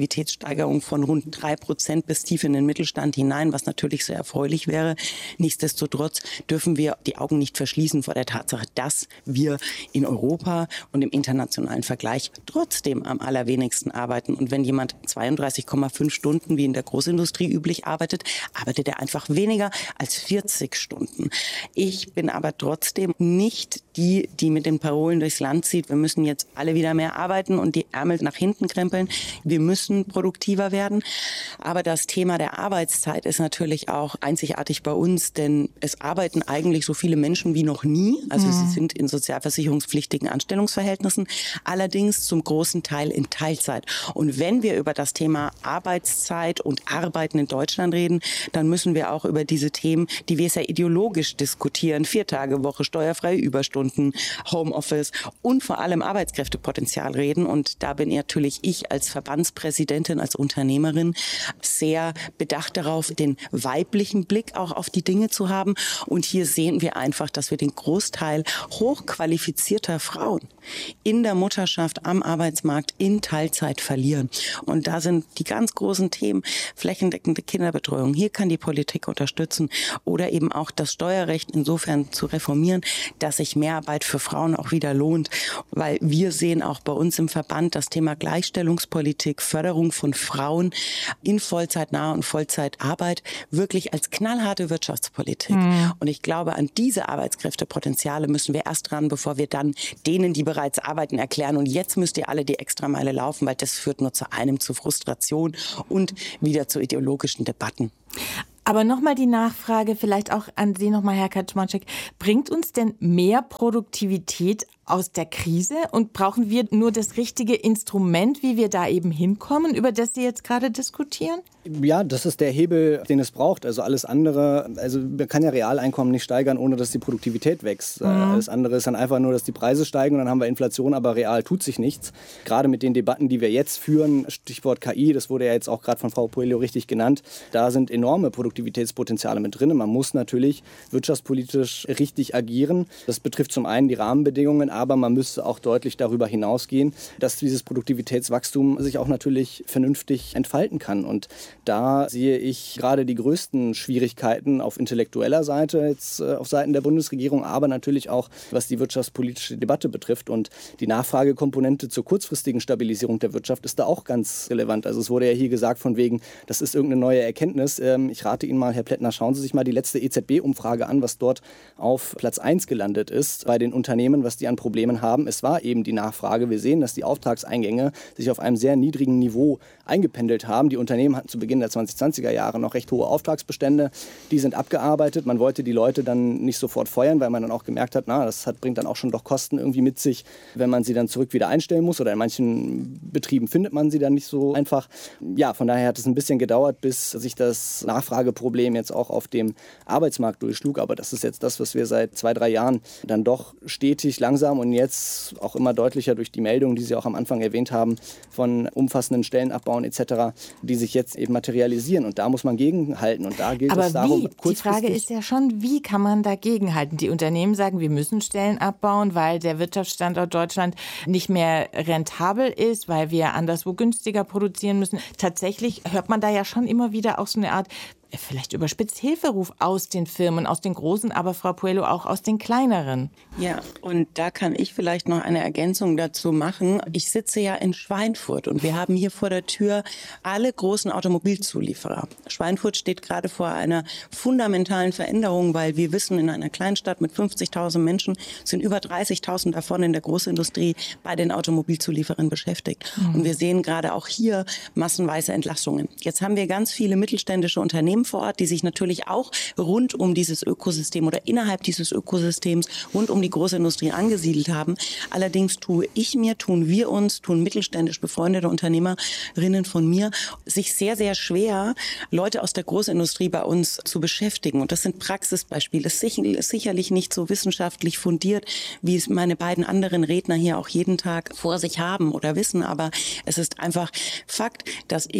Produktivitätssteigerung von rund drei Prozent bis tief in den Mittelstand hinein, was natürlich sehr erfreulich wäre. Nichtsdestotrotz dürfen wir die Augen nicht verschließen vor der Tatsache, dass wir in Europa und im internationalen Vergleich trotzdem am allerwenigsten arbeiten. Und wenn jemand zweiunddreißig Komma fünf Stunden wie in der Großindustrie üblich arbeitet, arbeitet er einfach weniger als vierzig Stunden. Ich bin aber trotzdem nicht die, die mit den Parolen durchs Land zieht. Wir müssen jetzt alle wieder mehr arbeiten und die Ärmel nach hinten krempeln. Wir müssen produktiver werden. Aber das Thema der Arbeitszeit ist natürlich auch einzigartig bei uns, denn es arbeiten eigentlich so viele Menschen wie noch nie. Also mhm. sie sind in sozialversicherungspflichtigen Anstellungsverhältnissen, allerdings zum großen Teil in Teilzeit. Und wenn wir über das Thema Arbeitszeit und Arbeiten in Deutschland reden, dann müssen wir auch über diese Themen, die wir sehr ideologisch diskutieren, Vier-Tage-Woche, steuerfreie Überstunden, Homeoffice und vor allem Arbeitskräftepotenzial reden. Und da bin natürlich ich als Verbandspräsidentin, als Unternehmerin sehr bedacht darauf, den weiblichen Blick auch auf die Dinge zu haben. Und hier sehen wir einfach, dass wir den Großteil hochqualifizierter Frauen in der Mutterschaft, am Arbeitsmarkt, in Teilzeit verlieren. Und da sind die ganz großen Themen flächendeckende Kinderbetreuung. Hier kann die Politik unterstützen oder eben auch das Steuerrecht insofern zu reformieren, dass sich Mehrarbeit für Frauen auch wieder lohnt. Weil wir sehen auch bei uns im Verband das Thema Gleichstellungspolitik, Förderung von Frauen in Vollzeitnahe und Vollzeitarbeit wirklich als knallharte Wirtschaftspolitik. Mhm. Und ich glaube, an diese Arbeitskräftepotenziale müssen wir erst ran, bevor wir dann denen, die bereits arbeiten, erklären, und jetzt müsst ihr alle die Extrameile laufen, weil das führt nur zu einem, zu Frustration und wieder zu ideologischen Debatten. Aber nochmal die Nachfrage, vielleicht auch an Sie nochmal, Herr Kaczmarczyk. Bringt uns denn mehr Produktivität aus der Krise und brauchen wir nur das richtige Instrument, wie wir da eben hinkommen, über das Sie jetzt gerade diskutieren? Ja, das ist der Hebel, den es braucht. Also alles andere, also man kann ja Realeinkommen nicht steigern, ohne dass die Produktivität wächst. Mhm. Alles andere ist dann einfach nur, dass die Preise steigen und dann haben wir Inflation, aber real tut sich nichts. Gerade mit den Debatten, die wir jetzt führen, Stichwort K I, das wurde ja jetzt auch gerade von Frau Poello richtig genannt, da sind enorme Produktivitätspotenziale mit drin. Man muss natürlich wirtschaftspolitisch richtig agieren. Das betrifft zum einen die Rahmenbedingungen, aber man müsste auch deutlich darüber hinausgehen, dass dieses Produktivitätswachstum sich auch natürlich vernünftig entfalten kann. Und da sehe ich gerade die größten Schwierigkeiten auf intellektueller Seite, jetzt äh, auf Seiten der Bundesregierung, aber natürlich auch, was die wirtschaftspolitische Debatte betrifft. Und die Nachfragekomponente zur kurzfristigen Stabilisierung der Wirtschaft ist da auch ganz relevant. Also es wurde ja hier gesagt von wegen, das ist irgendeine neue Erkenntnis. Ähm, ich rate Ihnen mal, Herr Plättner, schauen Sie sich mal die letzte E Z B-Umfrage an, was dort auf Platz eins gelandet ist bei den Unternehmen, was die an Problemen haben. Es war eben die Nachfrage. Wir sehen, dass die Auftragseingänge sich auf einem sehr niedrigen Niveau eingependelt haben. Die Unternehmen hatten zu Beginn der zwanzig-zwanziger Jahre noch recht hohe Auftragsbestände. Die sind abgearbeitet. Man wollte die Leute dann nicht sofort feuern, weil man dann auch gemerkt hat, na, das hat, bringt dann auch schon doch Kosten irgendwie mit sich, wenn man sie dann zurück wieder einstellen muss. Oder in manchen Betrieben findet man sie dann nicht so einfach. Ja, von daher hat es ein bisschen gedauert, bis sich das Nachfrageproblem jetzt auch auf dem Arbeitsmarkt durchschlug. Aber das ist jetzt das, was wir seit zwei, drei Jahren dann doch stetig, langsam und jetzt auch immer deutlicher durch die Meldungen, die Sie auch am Anfang erwähnt haben, von umfassenden Stellenabbauen et cetera, die sich jetzt eben materialisieren. Und da muss man gegenhalten. Und da gilt Aber es darum, wie? Die Frage ist ja schon, wie kann man dagegenhalten? Die Unternehmen sagen, wir müssen Stellen abbauen, weil der Wirtschaftsstandort Deutschland nicht mehr rentabel ist, weil wir anderswo günstiger produzieren müssen. Tatsächlich hört man da ja schon immer wieder auch so eine Art, vielleicht überspitzt, Hilferuf aus den Firmen, aus den großen, aber Frau Poello auch aus den kleineren. Ja, und da kann ich vielleicht noch eine Ergänzung dazu machen. Ich sitze ja in Schweinfurt und wir haben hier vor der Tür alle großen Automobilzulieferer. Schweinfurt steht gerade vor einer fundamentalen Veränderung, weil wir wissen, in einer Kleinstadt mit fünfzigtausend Menschen sind über dreißigtausend davon in der Großindustrie bei den Automobilzulieferern beschäftigt. Mhm. Und wir sehen gerade auch hier massenweise Entlassungen. Jetzt haben wir ganz viele mittelständische Unternehmen vor Ort, die sich natürlich auch rund um dieses Ökosystem oder innerhalb dieses Ökosystems rund um die Großindustrie angesiedelt haben. Allerdings tue ich mir, tun wir uns, tun mittelständisch befreundete Unternehmerinnen von mir sich sehr, sehr schwer, Leute aus der Großindustrie bei uns zu beschäftigen. Und das sind Praxisbeispiele. Es ist sicherlich nicht so wissenschaftlich fundiert, wie es meine beiden anderen Redner hier auch jeden Tag vor sich haben oder wissen. Aber es ist einfach Fakt, dass ich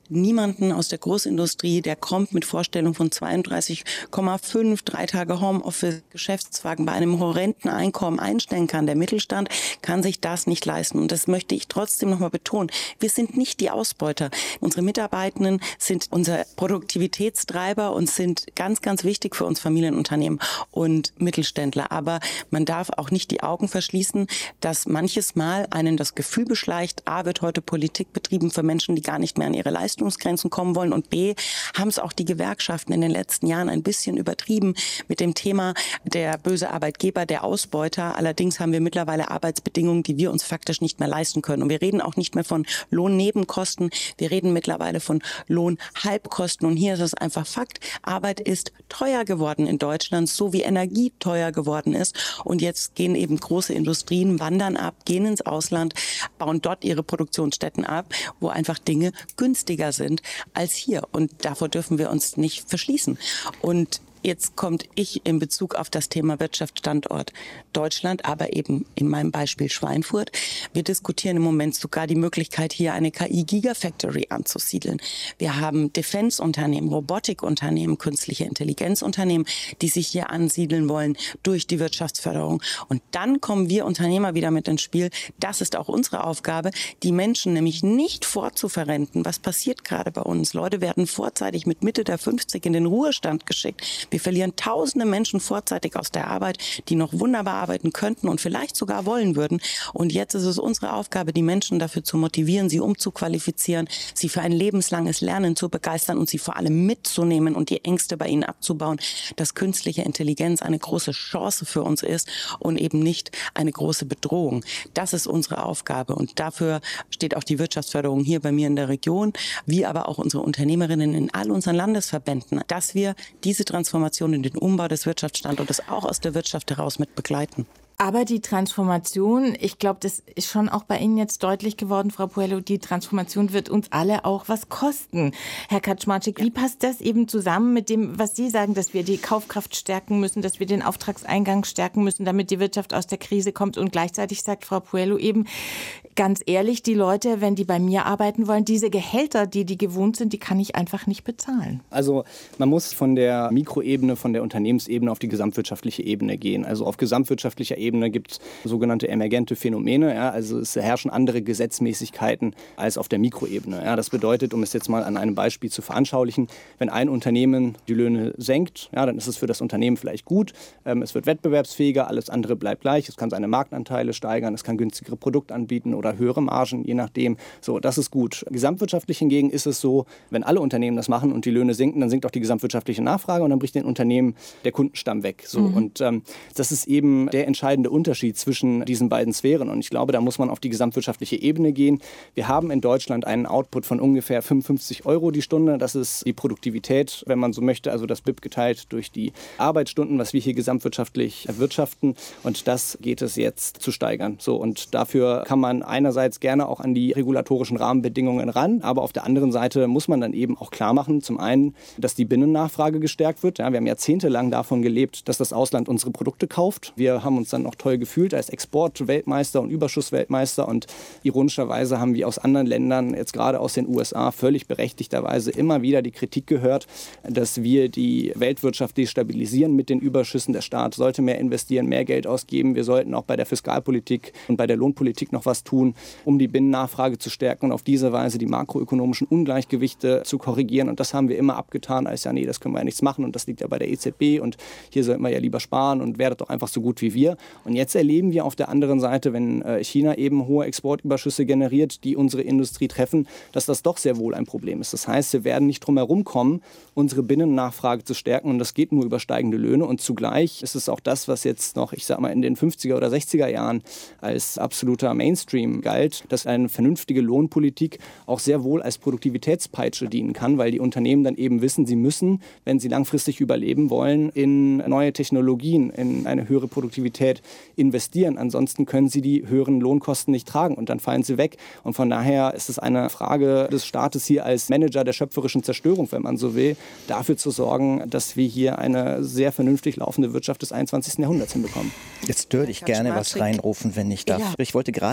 niemanden aus der Großindustrie, der kommt mit Vorstellung von zweiunddreißig Komma fünf, drei Tage Homeoffice, Geschäftswagen bei einem horrenden Einkommen einstellen kann. Der Mittelstand kann sich das nicht leisten. Und das möchte ich trotzdem nochmal betonen. Wir sind nicht die Ausbeuter. Unsere Mitarbeitenden sind unser Produktivitätstreiber und sind ganz, ganz wichtig für uns Familienunternehmen und Mittelständler. Aber man darf auch nicht die Augen verschließen, dass manches Mal einen das Gefühl beschleicht, A, wird heute Politik betrieben für Menschen, die gar nicht mehr an ihre Leistungsgrenzen kommen wollen, und B, haben es auch die Gewerkschaften in den letzten Jahren ein bisschen übertrieben mit dem Thema der böse Arbeitgeber, der Ausbeuter. Allerdings haben wir mittlerweile Arbeitsbedingungen, die wir uns faktisch nicht mehr leisten können. Und wir reden auch nicht mehr von Lohnnebenkosten, wir reden mittlerweile von Lohnhalbkosten. Und hier ist es einfach Fakt, Arbeit ist teuer geworden in Deutschland, so wie Energie teuer geworden ist. Und jetzt gehen eben große Industrien, wandern ab, gehen ins Ausland, bauen dort ihre Produktionsstätten ab, wo einfach Dinge günstiger sind als hier. Und davor dürfen wir uns nicht verschließen. Und jetzt kommt ich in Bezug auf das Thema Wirtschaftsstandort Deutschland, aber eben in meinem Beispiel Schweinfurt. Wir diskutieren im Moment sogar die Möglichkeit, hier eine K I-Gigafactory anzusiedeln. Wir haben Defense-Unternehmen, Robotikunternehmen, künstliche Intelligenzunternehmen, die sich hier ansiedeln wollen durch die Wirtschaftsförderung. Und dann kommen wir Unternehmer wieder mit ins Spiel. Das ist auch unsere Aufgabe, die Menschen nämlich nicht vorzuverrenten. Was passiert gerade bei uns? Leute werden vorzeitig mit Mitte der fünfzig in den Ruhestand geschickt. Wir verlieren tausende Menschen vorzeitig aus der Arbeit, die noch wunderbar arbeiten könnten und vielleicht sogar wollen würden. Und jetzt ist es unsere Aufgabe, die Menschen dafür zu motivieren, sie umzuqualifizieren, sie für ein lebenslanges Lernen zu begeistern und sie vor allem mitzunehmen und die Ängste bei ihnen abzubauen, dass künstliche Intelligenz eine große Chance für uns ist und eben nicht eine große Bedrohung. Das ist unsere Aufgabe und dafür steht auch die Wirtschaftsförderung hier bei mir in der Region, wie aber auch unsere Unternehmerinnen in all unseren Landesverbänden, dass wir diese Transformation in den Umbau des Wirtschaftsstandortes auch aus der Wirtschaft heraus mit begleiten. Aber die Transformation, ich glaube, das ist schon auch bei Ihnen jetzt deutlich geworden, Frau Poello, die Transformation wird uns alle auch was kosten. Herr Kaczmarczyk, wie passt das eben zusammen mit dem, was Sie sagen, dass wir die Kaufkraft stärken müssen, dass wir den Auftragseingang stärken müssen, damit die Wirtschaft aus der Krise kommt? Und gleichzeitig sagt Frau Poello eben, ganz ehrlich, die Leute, wenn die bei mir arbeiten wollen, diese Gehälter, die die gewohnt sind, die kann ich einfach nicht bezahlen. Also man muss von der Mikroebene, von der Unternehmensebene auf die gesamtwirtschaftliche Ebene gehen. Also auf gesamtwirtschaftlicher Ebene gibt es sogenannte emergente Phänomene. Ja, also es herrschen andere Gesetzmäßigkeiten als auf der Mikroebene. Ja, das bedeutet, um es jetzt mal an einem Beispiel zu veranschaulichen, wenn ein Unternehmen die Löhne senkt, ja, dann ist es für das Unternehmen vielleicht gut. Ähm, es wird wettbewerbsfähiger, alles andere bleibt gleich. Es kann seine Marktanteile steigern, es kann günstigere Produkte anbieten oder höhere Margen, je nachdem. So, das ist gut. Gesamtwirtschaftlich hingegen ist es so, wenn alle Unternehmen das machen und die Löhne sinken, dann sinkt auch die gesamtwirtschaftliche Nachfrage und dann bricht den Unternehmen der Kundenstamm weg. So, mhm. Und ähm, das ist eben der entscheidende Unterschied zwischen diesen beiden Sphären. Und ich glaube, da muss man auf die gesamtwirtschaftliche Ebene gehen. Wir haben in Deutschland einen Output von ungefähr fünfundfünfzig Euro die Stunde. Das ist die Produktivität, wenn man so möchte, also das B I P geteilt durch die Arbeitsstunden, was wir hier gesamtwirtschaftlich erwirtschaften. Und das geht es jetzt zu steigern. So, und dafür kann man einerseits gerne auch an die regulatorischen Rahmenbedingungen ran, aber auf der anderen Seite muss man dann eben auch klar machen, zum einen, dass die Binnennachfrage gestärkt wird. Ja, wir haben jahrzehntelang davon gelebt, dass das Ausland unsere Produkte kauft. Wir haben uns dann noch toll gefühlt als Exportweltmeister und Überschussweltmeister und ironischerweise haben wir aus anderen Ländern, jetzt gerade aus den U S A, völlig berechtigterweise immer wieder die Kritik gehört, dass wir die Weltwirtschaft destabilisieren mit den Überschüssen. Der Staat sollte mehr investieren, mehr Geld ausgeben. Wir sollten auch bei der Fiskalpolitik und bei der Lohnpolitik noch was tun, um die Binnennachfrage zu stärken und auf diese Weise die makroökonomischen Ungleichgewichte zu korrigieren. Und das haben wir immer abgetan, als ja, nee, das können wir ja nichts machen und das liegt ja bei der E Z B und hier sollten wir ja lieber sparen und werdet doch einfach so gut wie wir. Und jetzt erleben wir auf der anderen Seite, wenn China eben hohe Exportüberschüsse generiert, die unsere Industrie treffen, dass das doch sehr wohl ein Problem ist. Das heißt, wir werden nicht drum herum kommen, unsere Binnennachfrage zu stärken und das geht nur über steigende Löhne. Und zugleich ist es auch das, was jetzt noch, ich sag mal, in den fünfziger oder sechziger Jahren als absoluter Mainstream galt, dass eine vernünftige Lohnpolitik auch sehr wohl als Produktivitätspeitsche dienen kann, weil die Unternehmen dann eben wissen, sie müssen, wenn sie langfristig überleben wollen, in neue Technologien, in eine höhere Produktivität investieren. Ansonsten können sie die höheren Lohnkosten nicht tragen und dann fallen sie weg. Und von daher ist es eine Frage des Staates hier als Manager der schöpferischen Zerstörung, wenn man so will, dafür zu sorgen, dass wir hier eine sehr vernünftig laufende Wirtschaft des einundzwanzigsten Jahrhunderts hinbekommen. Jetzt würde ich gerne was reinrufen, wenn ich darf. Ja. Ich wollte gerade eine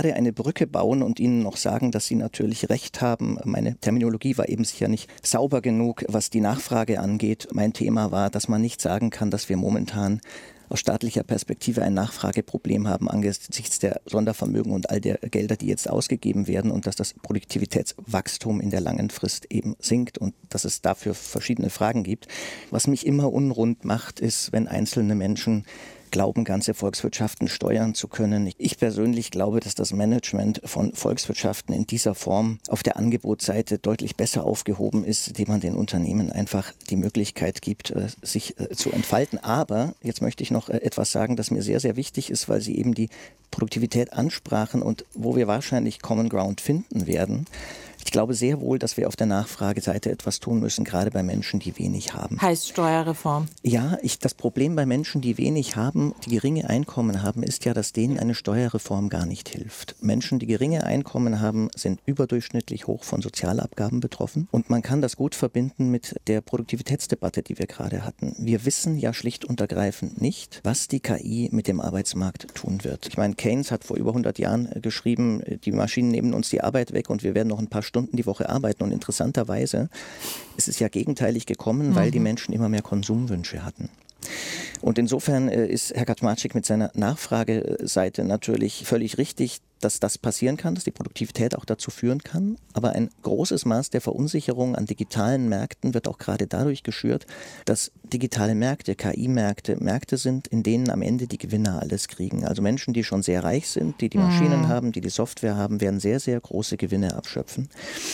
Brücke bauen und Ihnen noch sagen, dass Sie natürlich recht haben. Meine Terminologie war eben sicher nicht sauber genug, was die Nachfrage angeht. Mein Thema war, dass man nicht sagen kann, dass wir momentan aus staatlicher Perspektive ein Nachfrageproblem haben angesichts der Sondervermögen und all der Gelder, die jetzt ausgegeben werden und dass das Produktivitätswachstum in der langen Frist eben sinkt und dass es dafür verschiedene Fragen gibt. Was mich immer unrund macht, ist, wenn einzelne Menschen glauben, ganze Volkswirtschaften steuern zu können. Ich persönlich glaube, dass das Management von Volkswirtschaften in dieser Form auf der Angebotsseite deutlich besser aufgehoben ist, indem man den Unternehmen einfach die Möglichkeit gibt, sich zu entfalten. Aber jetzt möchte ich noch etwas sagen, das mir sehr, sehr wichtig ist, weil Sie eben die Produktivität ansprachen und wo wir wahrscheinlich Common Ground finden werden. Ich glaube sehr wohl, dass wir auf der Nachfrageseite etwas tun müssen, gerade bei Menschen, die wenig haben. Heißt Steuerreform? Ja, ich, das Problem bei Menschen, die wenig haben, die geringe Einkommen haben, ist ja, dass denen eine Steuerreform gar nicht hilft. Menschen, die geringe Einkommen haben, sind überdurchschnittlich hoch von Sozialabgaben betroffen. Und man kann das gut verbinden mit der Produktivitätsdebatte, die wir gerade hatten. Wir wissen ja schlicht und ergreifend nicht, was die K I mit dem Arbeitsmarkt tun wird. Ich meine, Keynes hat vor über hundert Jahren geschrieben, die Maschinen nehmen uns die Arbeit weg und wir werden noch ein paar Stunden die Woche arbeiten. Und interessanterweise ist es ja gegenteilig gekommen, mhm. weil die Menschen immer mehr Konsumwünsche hatten. Und insofern ist Herr Kaczmarczyk mit seiner Nachfrageseite natürlich völlig richtig, dass das passieren kann, dass die Produktivität auch dazu führen kann. Aber ein großes Maß der Verunsicherung an digitalen Märkten wird auch gerade dadurch geschürt, dass digitale Märkte, K I-Märkte, Märkte sind, in denen am Ende die Gewinner alles kriegen. Also Menschen, die schon sehr reich sind, die die Maschinen mhm. haben, die die Software haben, werden sehr, sehr große Gewinne abschöpfen.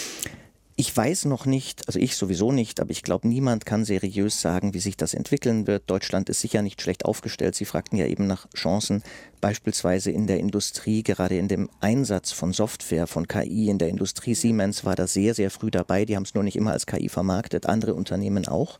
Ich weiß noch nicht, also ich sowieso nicht, aber ich glaube, niemand kann seriös sagen, wie sich das entwickeln wird. Deutschland ist sicher nicht schlecht aufgestellt. Sie fragten ja eben nach Chancen, beispielsweise in der Industrie, gerade in dem Einsatz von Software, von K I in der Industrie. Siemens war da sehr, sehr früh dabei. Die haben es nur nicht immer als K I vermarktet, andere Unternehmen auch.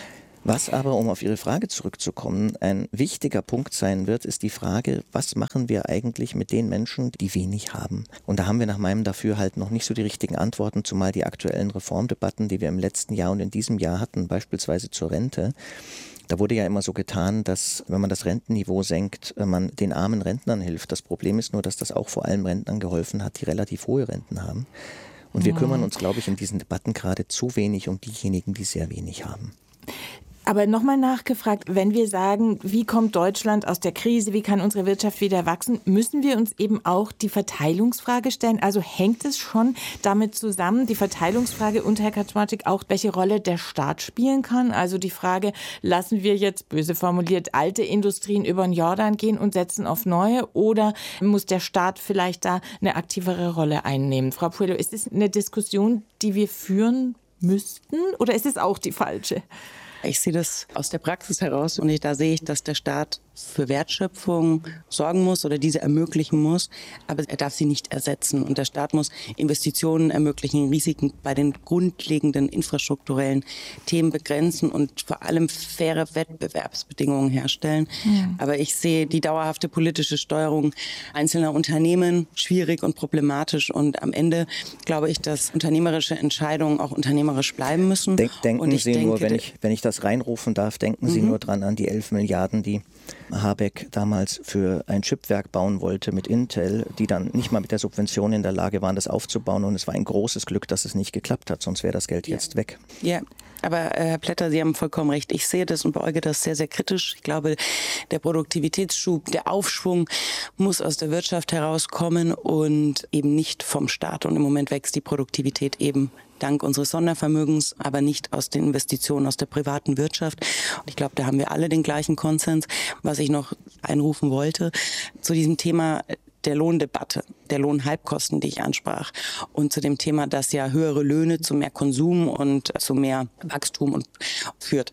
Was aber, um auf Ihre Frage zurückzukommen, ein wichtiger Punkt sein wird, ist die Frage, was machen wir eigentlich mit den Menschen, die wenig haben? Und da haben wir nach meinem Dafürhalten noch nicht so die richtigen Antworten, zumal die aktuellen Reformdebatten, die wir im letzten Jahr und in diesem Jahr hatten, beispielsweise zur Rente. Da wurde ja immer so getan, dass, wenn man das Rentenniveau senkt, man den armen Rentnern hilft. Das Problem ist nur, dass das auch vor allem Rentnern geholfen hat, die relativ hohe Renten haben. Und wir kümmern uns, glaube ich, in diesen Debatten gerade zu wenig um diejenigen, die sehr wenig haben. Aber nochmal nachgefragt, wenn wir sagen, wie kommt Deutschland aus der Krise, wie kann unsere Wirtschaft wieder wachsen, müssen wir uns eben auch die Verteilungsfrage stellen? Also hängt es schon damit zusammen, die Verteilungsfrage und, Herr Kaczmarczyk, auch welche Rolle der Staat spielen kann? Also die Frage, lassen wir jetzt, böse formuliert, alte Industrien über den Jordan gehen und setzen auf neue? Oder muss der Staat vielleicht da eine aktivere Rolle einnehmen? Frau Puelo, ist es eine Diskussion, die wir führen müssten, oder ist es auch die falsche? Ich sehe das aus der Praxis heraus und ich, da sehe ich, dass der Staat für Wertschöpfung sorgen muss oder diese ermöglichen muss, aber er darf sie nicht ersetzen. Und der Staat muss Investitionen ermöglichen, Risiken bei den grundlegenden infrastrukturellen Themen begrenzen und vor allem faire Wettbewerbsbedingungen herstellen. Ja. Aber ich sehe die dauerhafte politische Steuerung einzelner Unternehmen schwierig und problematisch. Und am Ende glaube ich, dass unternehmerische Entscheidungen auch unternehmerisch bleiben müssen. Denk, denken und ich Sie denke, nur, wenn ich, wenn ich das reinrufen darf, denken mhm. Sie nur dran an die elf Milliarden, die Habeck damals für ein Chipwerk bauen wollte mit Intel, die dann nicht mal mit der Subvention in der Lage waren, das aufzubauen. Und es war ein großes Glück, dass es nicht geklappt hat, sonst wäre das Geld ja. jetzt weg. Ja, aber äh, Herr Plätter, Sie haben vollkommen recht. Ich sehe das und beäuge das sehr, sehr kritisch. Ich glaube, der Produktivitätsschub, der Aufschwung muss aus der Wirtschaft herauskommen und eben nicht vom Staat. Und im Moment wächst die Produktivität eben dank unseres Sondervermögens, aber nicht aus den Investitionen aus der privaten Wirtschaft. Und ich glaube, da haben wir alle den gleichen Konsens. Was ich noch einrufen wollte zu diesem Thema der Lohndebatte, der Lohnhalbkosten, die ich ansprach, und zu dem Thema, dass ja höhere Löhne zu mehr Konsum und zu mehr Wachstum und führt.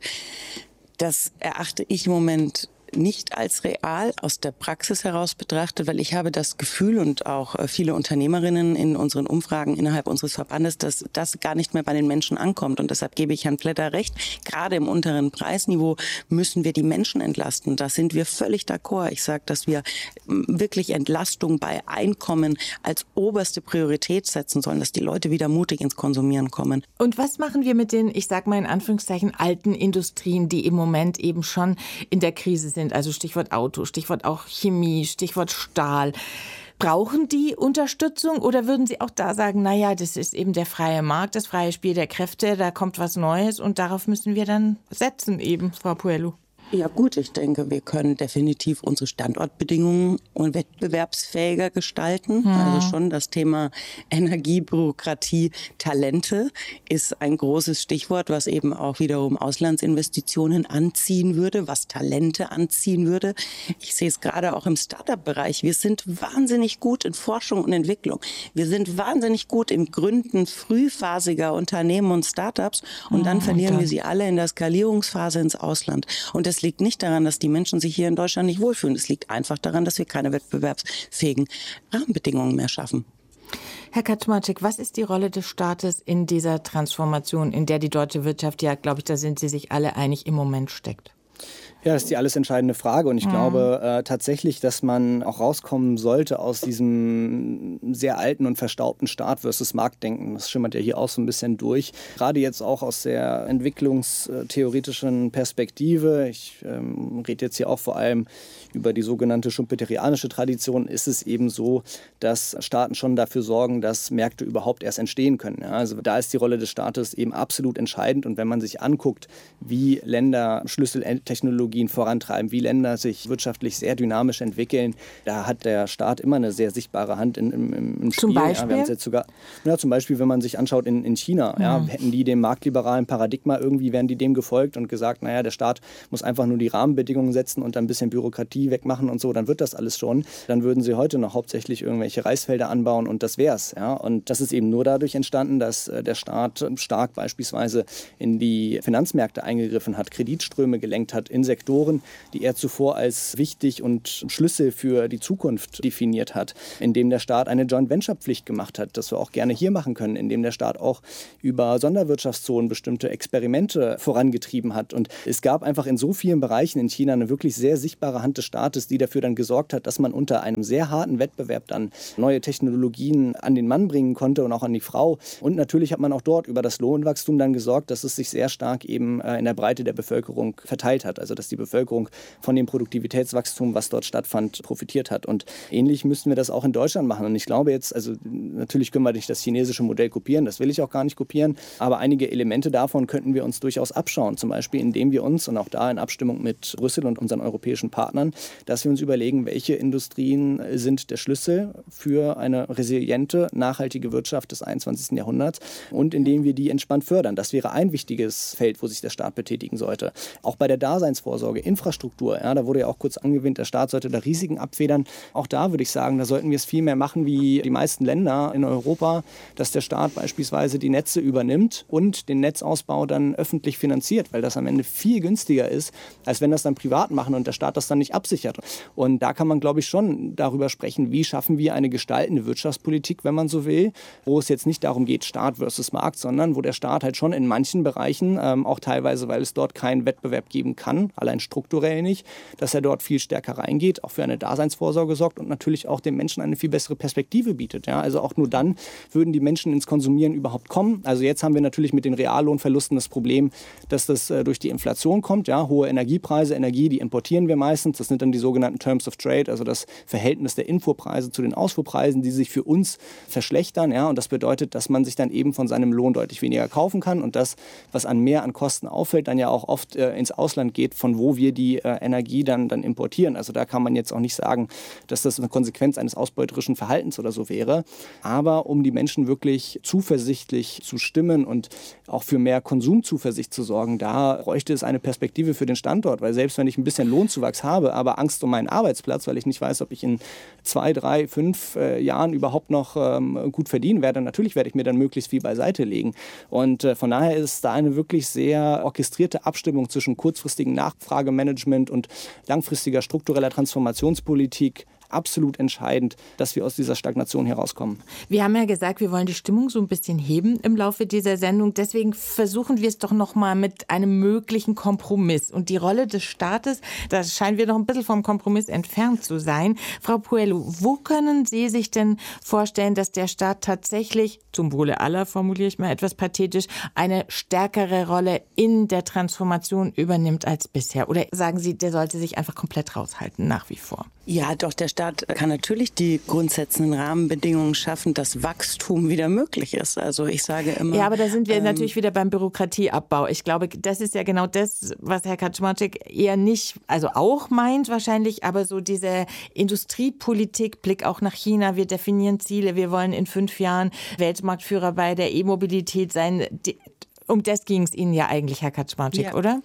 Das erachte ich im Moment nicht als real aus der Praxis heraus betrachtet, weil ich habe das Gefühl und auch viele Unternehmerinnen in unseren Umfragen innerhalb unseres Verbandes, dass das gar nicht mehr bei den Menschen ankommt. Und deshalb gebe ich Herrn Plätter recht, gerade im unteren Preisniveau müssen wir die Menschen entlasten. Da sind wir völlig d'accord. Ich sage, dass wir wirklich Entlastung bei Einkommen als oberste Priorität setzen sollen, dass die Leute wieder mutig ins Konsumieren kommen. Und was machen wir mit den, ich sage mal in Anführungszeichen, alten Industrien, die im Moment eben schon in der Krise sind? Also Stichwort Auto, Stichwort auch Chemie, Stichwort Stahl. Brauchen die Unterstützung oder würden Sie auch da sagen, naja, das ist eben der freie Markt, das freie Spiel der Kräfte, da kommt was Neues und darauf müssen wir dann setzen eben, Frau Puelu? Ja gut, ich denke, wir können definitiv unsere Standortbedingungen und wettbewerbsfähiger gestalten. Mhm. Also schon das Thema Energie, Bürokratie, Talente ist ein großes Stichwort, was eben auch wiederum Auslandsinvestitionen anziehen würde, was Talente anziehen würde. Ich sehe es gerade auch im Start-up-Bereich. Wir sind wahnsinnig gut in Forschung und Entwicklung. Wir sind wahnsinnig gut im Gründen frühphasiger Unternehmen und Start-ups und dann mhm, verlieren dann. wir sie alle in der Skalierungsphase ins Ausland. Und das Es liegt nicht daran, dass die Menschen sich hier in Deutschland nicht wohlfühlen. Es liegt einfach daran, dass wir keine wettbewerbsfähigen Rahmenbedingungen mehr schaffen. Herr Kaczmarczyk, was ist die Rolle des Staates in dieser Transformation, in der die deutsche Wirtschaft, ja, glaube ich, da sind Sie sich alle einig, im Moment steckt? Ja, das ist die alles entscheidende Frage und ich mhm. glaube äh, tatsächlich, dass man auch rauskommen sollte aus diesem sehr alten und verstaubten Staat versus Marktdenken. Das schimmert ja hier auch so ein bisschen durch. Gerade jetzt auch aus der entwicklungstheoretischen Perspektive, ich ähm, rede jetzt hier auch vor allem über die sogenannte schumpeterianische Tradition, ist es eben so, dass Staaten schon dafür sorgen, dass Märkte überhaupt erst entstehen können. Ja, also da ist die Rolle des Staates eben absolut entscheidend und wenn man sich anguckt, wie Länder Schlüsseltechnologien vorantreiben, wie Länder sich wirtschaftlich sehr dynamisch entwickeln. Da hat der Staat immer eine sehr sichtbare Hand in, im, im Spiel. Zum Beispiel? Ja, wir haben jetzt sogar, ja, zum Beispiel, wenn man sich anschaut in, in China, mhm. ja, hätten die dem marktliberalen Paradigma irgendwie, wären die dem gefolgt und gesagt, naja, der Staat muss einfach nur die Rahmenbedingungen setzen und dann ein bisschen Bürokratie wegmachen und so, dann wird das alles schon. Dann würden sie heute noch hauptsächlich irgendwelche Reisfelder anbauen und das wär's. Ja. Und das ist eben nur dadurch entstanden, dass äh, der Staat stark beispielsweise in die Finanzmärkte eingegriffen hat, Kreditströme gelenkt hat in Sektoren, die er zuvor als wichtig und Schlüssel für die Zukunft definiert hat, indem der Staat eine Joint-Venture-Pflicht gemacht hat, das wir auch gerne hier machen können, indem der Staat auch über Sonderwirtschaftszonen bestimmte Experimente vorangetrieben hat. Und es gab einfach in so vielen Bereichen in China eine wirklich sehr sichtbare Hand des Staates, die dafür dann gesorgt hat, dass man unter einem sehr harten Wettbewerb dann neue Technologien an den Mann bringen konnte und auch an die Frau. Und natürlich hat man auch dort über das Lohnwachstum dann gesorgt, dass es sich sehr stark eben in der Breite der Bevölkerung verteilt hat. Also dass die Bevölkerung von dem Produktivitätswachstum, was dort stattfand, profitiert hat. Und ähnlich müssten wir das auch in Deutschland machen. Und ich glaube jetzt, also natürlich können wir nicht das chinesische Modell kopieren, das will ich auch gar nicht kopieren, aber einige Elemente davon könnten wir uns durchaus abschauen. Zum Beispiel, indem wir uns, und auch da in Abstimmung mit Brüssel und unseren europäischen Partnern, dass wir uns überlegen, welche Industrien sind der Schlüssel für eine resiliente, nachhaltige Wirtschaft des einundzwanzigsten Jahrhunderts und indem wir die entspannt fördern. Das wäre ein wichtiges Feld, wo sich der Staat betätigen sollte. Auch bei der Daseinsvorsorge, Infrastruktur, ja, da wurde ja auch kurz angewinnt, der Staat sollte da Risiken abfedern. Auch da würde ich sagen, da sollten wir es viel mehr machen wie die meisten Länder in Europa, dass der Staat beispielsweise die Netze übernimmt und den Netzausbau dann öffentlich finanziert, weil das am Ende viel günstiger ist, als wenn das dann privat machen und der Staat das dann nicht absichert. Und da kann man, glaube ich, schon darüber sprechen, wie schaffen wir eine gestaltende Wirtschaftspolitik, wenn man so will, wo es jetzt nicht darum geht, Staat versus Markt, sondern wo der Staat halt schon in manchen Bereichen, ähm, auch teilweise, weil es dort keinen Wettbewerb geben kann, allein strukturell nicht, dass er dort viel stärker reingeht, auch für eine Daseinsvorsorge sorgt und natürlich auch den Menschen eine viel bessere Perspektive bietet. Ja? Also auch nur dann würden die Menschen ins Konsumieren überhaupt kommen. Also jetzt haben wir natürlich mit den Reallohnverlusten das Problem, dass das äh, durch die Inflation kommt. Ja? Hohe Energiepreise, Energie, die importieren wir meistens. Das sind dann die sogenannten Terms of Trade, also das Verhältnis der Infuhrpreise zu den Ausfuhrpreisen, die sich für uns verschlechtern. Ja? Und das bedeutet, dass man sich dann eben von seinem Lohn deutlich weniger kaufen kann und das, was an mehr an Kosten auffällt, dann ja auch oft äh, ins Ausland geht, von wo wir die äh, Energie dann, dann importieren. Also da kann man jetzt auch nicht sagen, dass das eine Konsequenz eines ausbeuterischen Verhaltens oder so wäre. Aber um die Menschen wirklich zuversichtlich zu stimmen und auch für mehr Konsumzuversicht zu sorgen, da bräuchte es eine Perspektive für den Standort. Weil selbst wenn ich ein bisschen Lohnzuwachs habe, aber Angst um meinen Arbeitsplatz, weil ich nicht weiß, ob ich in zwei, drei, fünf äh, Jahren überhaupt noch ähm, gut verdienen werde, natürlich werde ich mir dann möglichst viel beiseite legen. Und äh, von daher ist da eine wirklich sehr orchestrierte Abstimmung zwischen kurzfristigem Nachfragemanagement und langfristiger struktureller Transformationspolitik absolut entscheidend, dass wir aus dieser Stagnation herauskommen. Wir haben ja gesagt, wir wollen die Stimmung so ein bisschen heben im Laufe dieser Sendung. Deswegen versuchen wir es doch noch mal mit einem möglichen Kompromiss. Und die Rolle des Staates, da scheinen wir noch ein bisschen vom Kompromiss entfernt zu sein. Frau Puelu, wo können Sie sich denn vorstellen, dass der Staat tatsächlich, zum Wohle aller, formuliere ich mal etwas pathetisch, eine stärkere Rolle in der Transformation übernimmt als bisher? Oder sagen Sie, der sollte sich einfach komplett raushalten, nach wie vor? Ja, doch, der Staat kann natürlich die grundsätzlichen Rahmenbedingungen schaffen, dass Wachstum wieder möglich ist. Also ich sage immer... Ja, aber da sind wir ähm, natürlich wieder beim Bürokratieabbau. Ich glaube, das ist ja genau das, was Herr Kaczmarczyk eher nicht, also auch meint wahrscheinlich, aber so diese Industriepolitik, Blick auch nach China, wir definieren Ziele, wir wollen in fünf Jahren Weltmarktführer bei der E-Mobilität sein. Die, um das ging es Ihnen ja eigentlich, Herr Kaczmarczyk, ja. oder?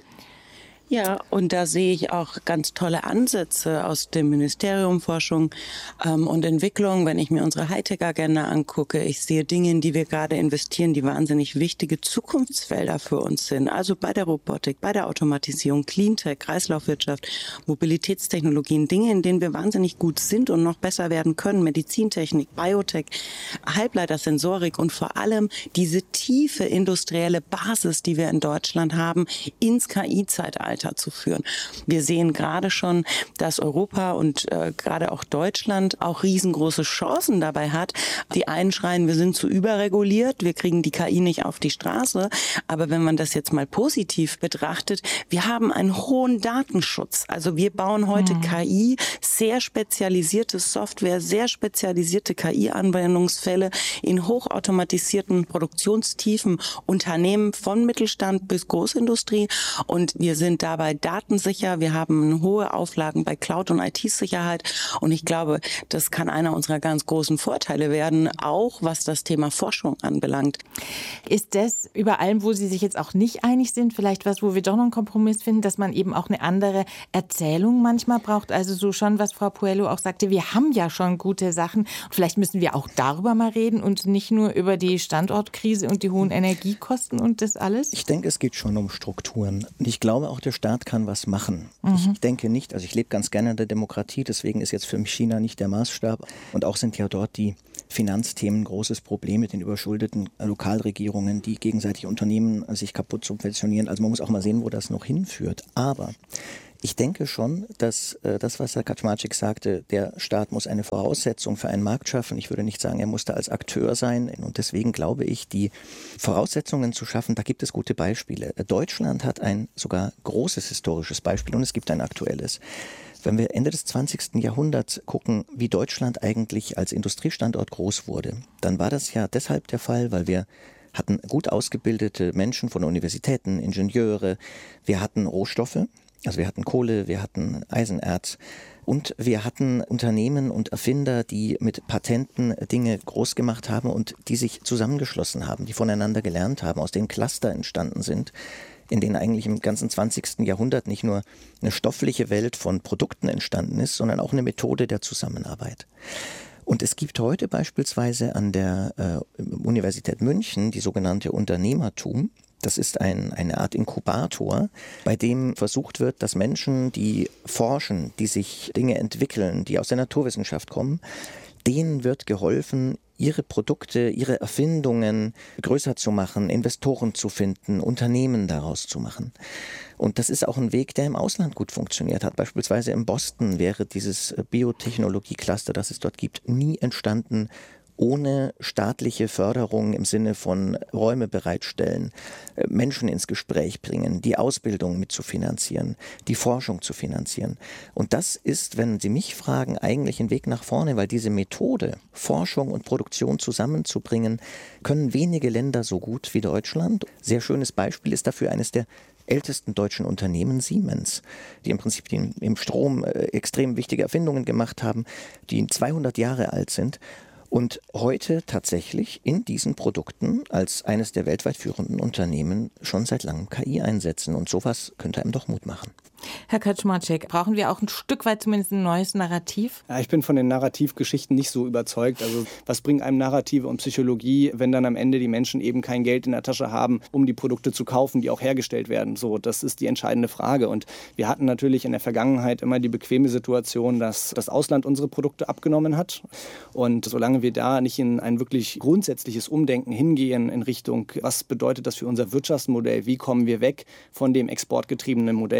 Ja, und da sehe ich auch ganz tolle Ansätze aus dem Ministerium Forschung ähm, und Entwicklung. Wenn ich mir unsere Hightech-Agenda angucke, ich sehe Dinge, in die wir gerade investieren, die wahnsinnig wichtige Zukunftsfelder für uns sind. Also bei der Robotik, bei der Automatisierung, Cleantech, Kreislaufwirtschaft, Mobilitätstechnologien, Dinge, in denen wir wahnsinnig gut sind und noch besser werden können. Medizintechnik, Biotech, Halbleitersensorik und vor allem diese tiefe industrielle Basis, die wir in Deutschland haben, ins K I-Zeitalter zu führen. Wir sehen gerade schon, dass Europa und äh, gerade auch Deutschland auch riesengroße Chancen dabei hat. Die einen schreien, wir sind zu überreguliert, wir kriegen die K I nicht auf die Straße. Aber wenn man das jetzt mal positiv betrachtet, wir haben einen hohen Datenschutz. Also wir bauen heute mhm. K I, sehr spezialisierte Software, sehr spezialisierte K I-Anwendungsfälle in hochautomatisierten Produktionstiefen, Unternehmen von Mittelstand bis Großindustrie. Und wir sind da dabei datensicher. Wir haben hohe Auflagen bei Cloud- und I T-Sicherheit. Und ich glaube, das kann einer unserer ganz großen Vorteile werden, auch was das Thema Forschung anbelangt. Ist das über allem, wo Sie sich jetzt auch nicht einig sind, vielleicht was, wo wir doch noch einen Kompromiss finden, dass man eben auch eine andere Erzählung manchmal braucht? Also so schon, was Frau Puello auch sagte, wir haben ja schon gute Sachen. Und vielleicht müssen wir auch darüber mal reden und nicht nur über die Standortkrise und die hohen Energiekosten und das alles? Ich denke, es geht schon um Strukturen. Und ich glaube auch, der Staat kann was machen. Mhm. Ich denke nicht, also ich lebe ganz gerne in der Demokratie, deswegen ist jetzt für mich China nicht der Maßstab. Und auch sind ja dort die Finanzthemen ein großes Problem mit den überschuldeten Lokalregierungen, die gegenseitig Unternehmen sich kaputt subventionieren. Also man muss auch mal sehen, wo das noch hinführt. Aber ich denke schon, dass äh, das, was Herr Kaczmarczyk sagte, der Staat muss eine Voraussetzung für einen Markt schaffen. Ich würde nicht sagen, er muss da als Akteur sein. Und deswegen glaube ich, die Voraussetzungen zu schaffen, da gibt es gute Beispiele. Deutschland hat ein sogar großes historisches Beispiel und es gibt ein aktuelles. Wenn wir Ende des zwanzigsten Jahrhunderts gucken, wie Deutschland eigentlich als Industriestandort groß wurde, dann war das ja deshalb der Fall, weil wir hatten gut ausgebildete Menschen von Universitäten, Ingenieure, wir hatten Rohstoffe. Also wir hatten Kohle, wir hatten Eisenerz und wir hatten Unternehmen und Erfinder, die mit Patenten Dinge groß gemacht haben und die sich zusammengeschlossen haben, die voneinander gelernt haben, aus denen Cluster entstanden sind, in denen eigentlich im ganzen zwanzigsten Jahrhundert nicht nur eine stoffliche Welt von Produkten entstanden ist, sondern auch eine Methode der Zusammenarbeit. Und es gibt heute beispielsweise an der äh, Universität München die sogenannte Unternehmertum. Das ist ein, eine Art Inkubator, bei dem versucht wird, dass Menschen, die forschen, die sich Dinge entwickeln, die aus der Naturwissenschaft kommen, denen wird geholfen, ihre Produkte, ihre Erfindungen größer zu machen, Investoren zu finden, Unternehmen daraus zu machen. Und das ist auch ein Weg, der im Ausland gut funktioniert hat. Beispielsweise in Boston wäre dieses Biotechnologie-Cluster, das es dort gibt, nie entstanden, ohne staatliche Förderung im Sinne von Räume bereitstellen, Menschen ins Gespräch bringen, die Ausbildung mitzufinanzieren, die Forschung zu finanzieren. Und das ist, wenn Sie mich fragen, eigentlich ein Weg nach vorne, weil diese Methode, Forschung und Produktion zusammenzubringen, können wenige Länder so gut wie Deutschland. Sehr schönes Beispiel ist dafür eines der ältesten deutschen Unternehmen, Siemens, die im Prinzip die im Strom äh, extrem wichtige Erfindungen gemacht haben, die zweihundert Jahre alt sind. Und heute tatsächlich in diesen Produkten als eines der weltweit führenden Unternehmen schon seit langem K I einsetzen. Und sowas könnte einem doch Mut machen. Herr Kaczmarczyk, brauchen wir auch ein Stück weit zumindest ein neues Narrativ? Ja, ich bin von den Narrativgeschichten nicht so überzeugt. Also was bringen einem Narrative und Psychologie, wenn dann am Ende die Menschen eben kein Geld in der Tasche haben, um die Produkte zu kaufen, die auch hergestellt werden? So, das ist die entscheidende Frage. Und wir hatten natürlich in der Vergangenheit immer die bequeme Situation, dass das Ausland unsere Produkte abgenommen hat. Und solange wir da nicht in ein wirklich grundsätzliches Umdenken hingehen in Richtung, was bedeutet das für unser Wirtschaftsmodell, wie kommen wir weg von dem exportgetriebenen Modell, weil das war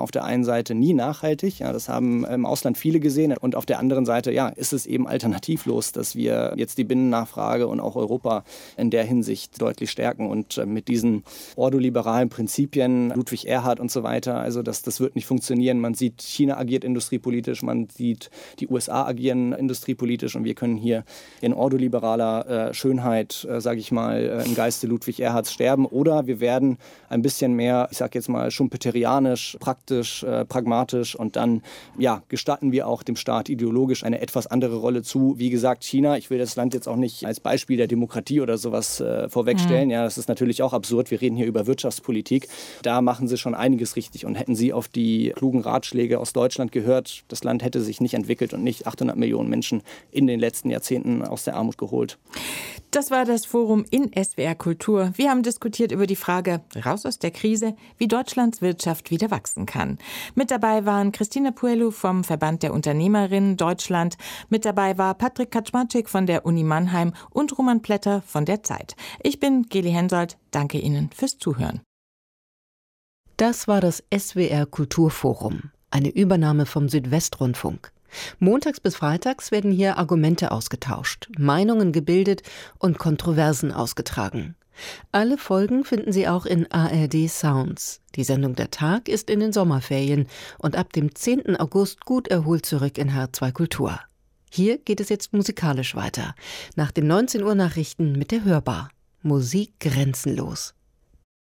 auf der einen Seite nie nachhaltig. Ja, das haben im Ausland viele gesehen. Und auf der anderen Seite ja, ist es eben alternativlos, dass wir jetzt die Binnennachfrage und auch Europa in der Hinsicht deutlich stärken. Und äh, mit diesen ordoliberalen Prinzipien, Ludwig Erhard und so weiter, also das, das wird nicht funktionieren. Man sieht, China agiert industriepolitisch, man sieht, die U S A agieren industriepolitisch und wir können hier in ordoliberaler äh, Schönheit, äh, sage ich mal, äh, im Geiste Ludwig Erhards sterben. Oder wir werden ein bisschen mehr, ich sage jetzt mal, schumpeterianisch, praktisch, äh, pragmatisch und dann ja, gestatten wir auch dem Staat ideologisch eine etwas andere Rolle zu. Wie gesagt, China, ich will das Land jetzt auch nicht als Beispiel der Demokratie oder sowas äh, vorwegstellen. Mhm. Ja, das ist natürlich auch absurd. Wir reden hier über Wirtschaftspolitik. Da machen sie schon einiges richtig. Und hätten sie auf die klugen Ratschläge aus Deutschland gehört, das Land hätte sich nicht entwickelt und nicht achthundert Millionen Menschen in den letzten Jahrzehnten aus der Armut geholt. Das war das Forum in S W R Kultur. Wir haben diskutiert über die Frage, raus aus der Krise, wie Deutschlands Wirtschaft wieder wachsen kann. Mit dabei waren Christina Puelu vom Verband der Unternehmerinnen Deutschland. Mit dabei war Patrick Kaczmarczyk von der Uni Mannheim und Roman Plätter von der Zeit. Ich bin Geli Hensoldt. Danke Ihnen fürs Zuhören. Das war das S W R Kulturforum, eine Übernahme vom Südwestrundfunk. Montags bis freitags werden hier Argumente ausgetauscht, Meinungen gebildet und Kontroversen ausgetragen. Alle Folgen finden Sie auch in A R D Sounds. Die Sendung Der Tag ist in den Sommerferien und ab dem zehnten August gut erholt zurück in H R zwei Kultur. Hier geht es jetzt musikalisch weiter. Nach den neunzehn Uhr Nachrichten mit der Hörbar. Musik grenzenlos.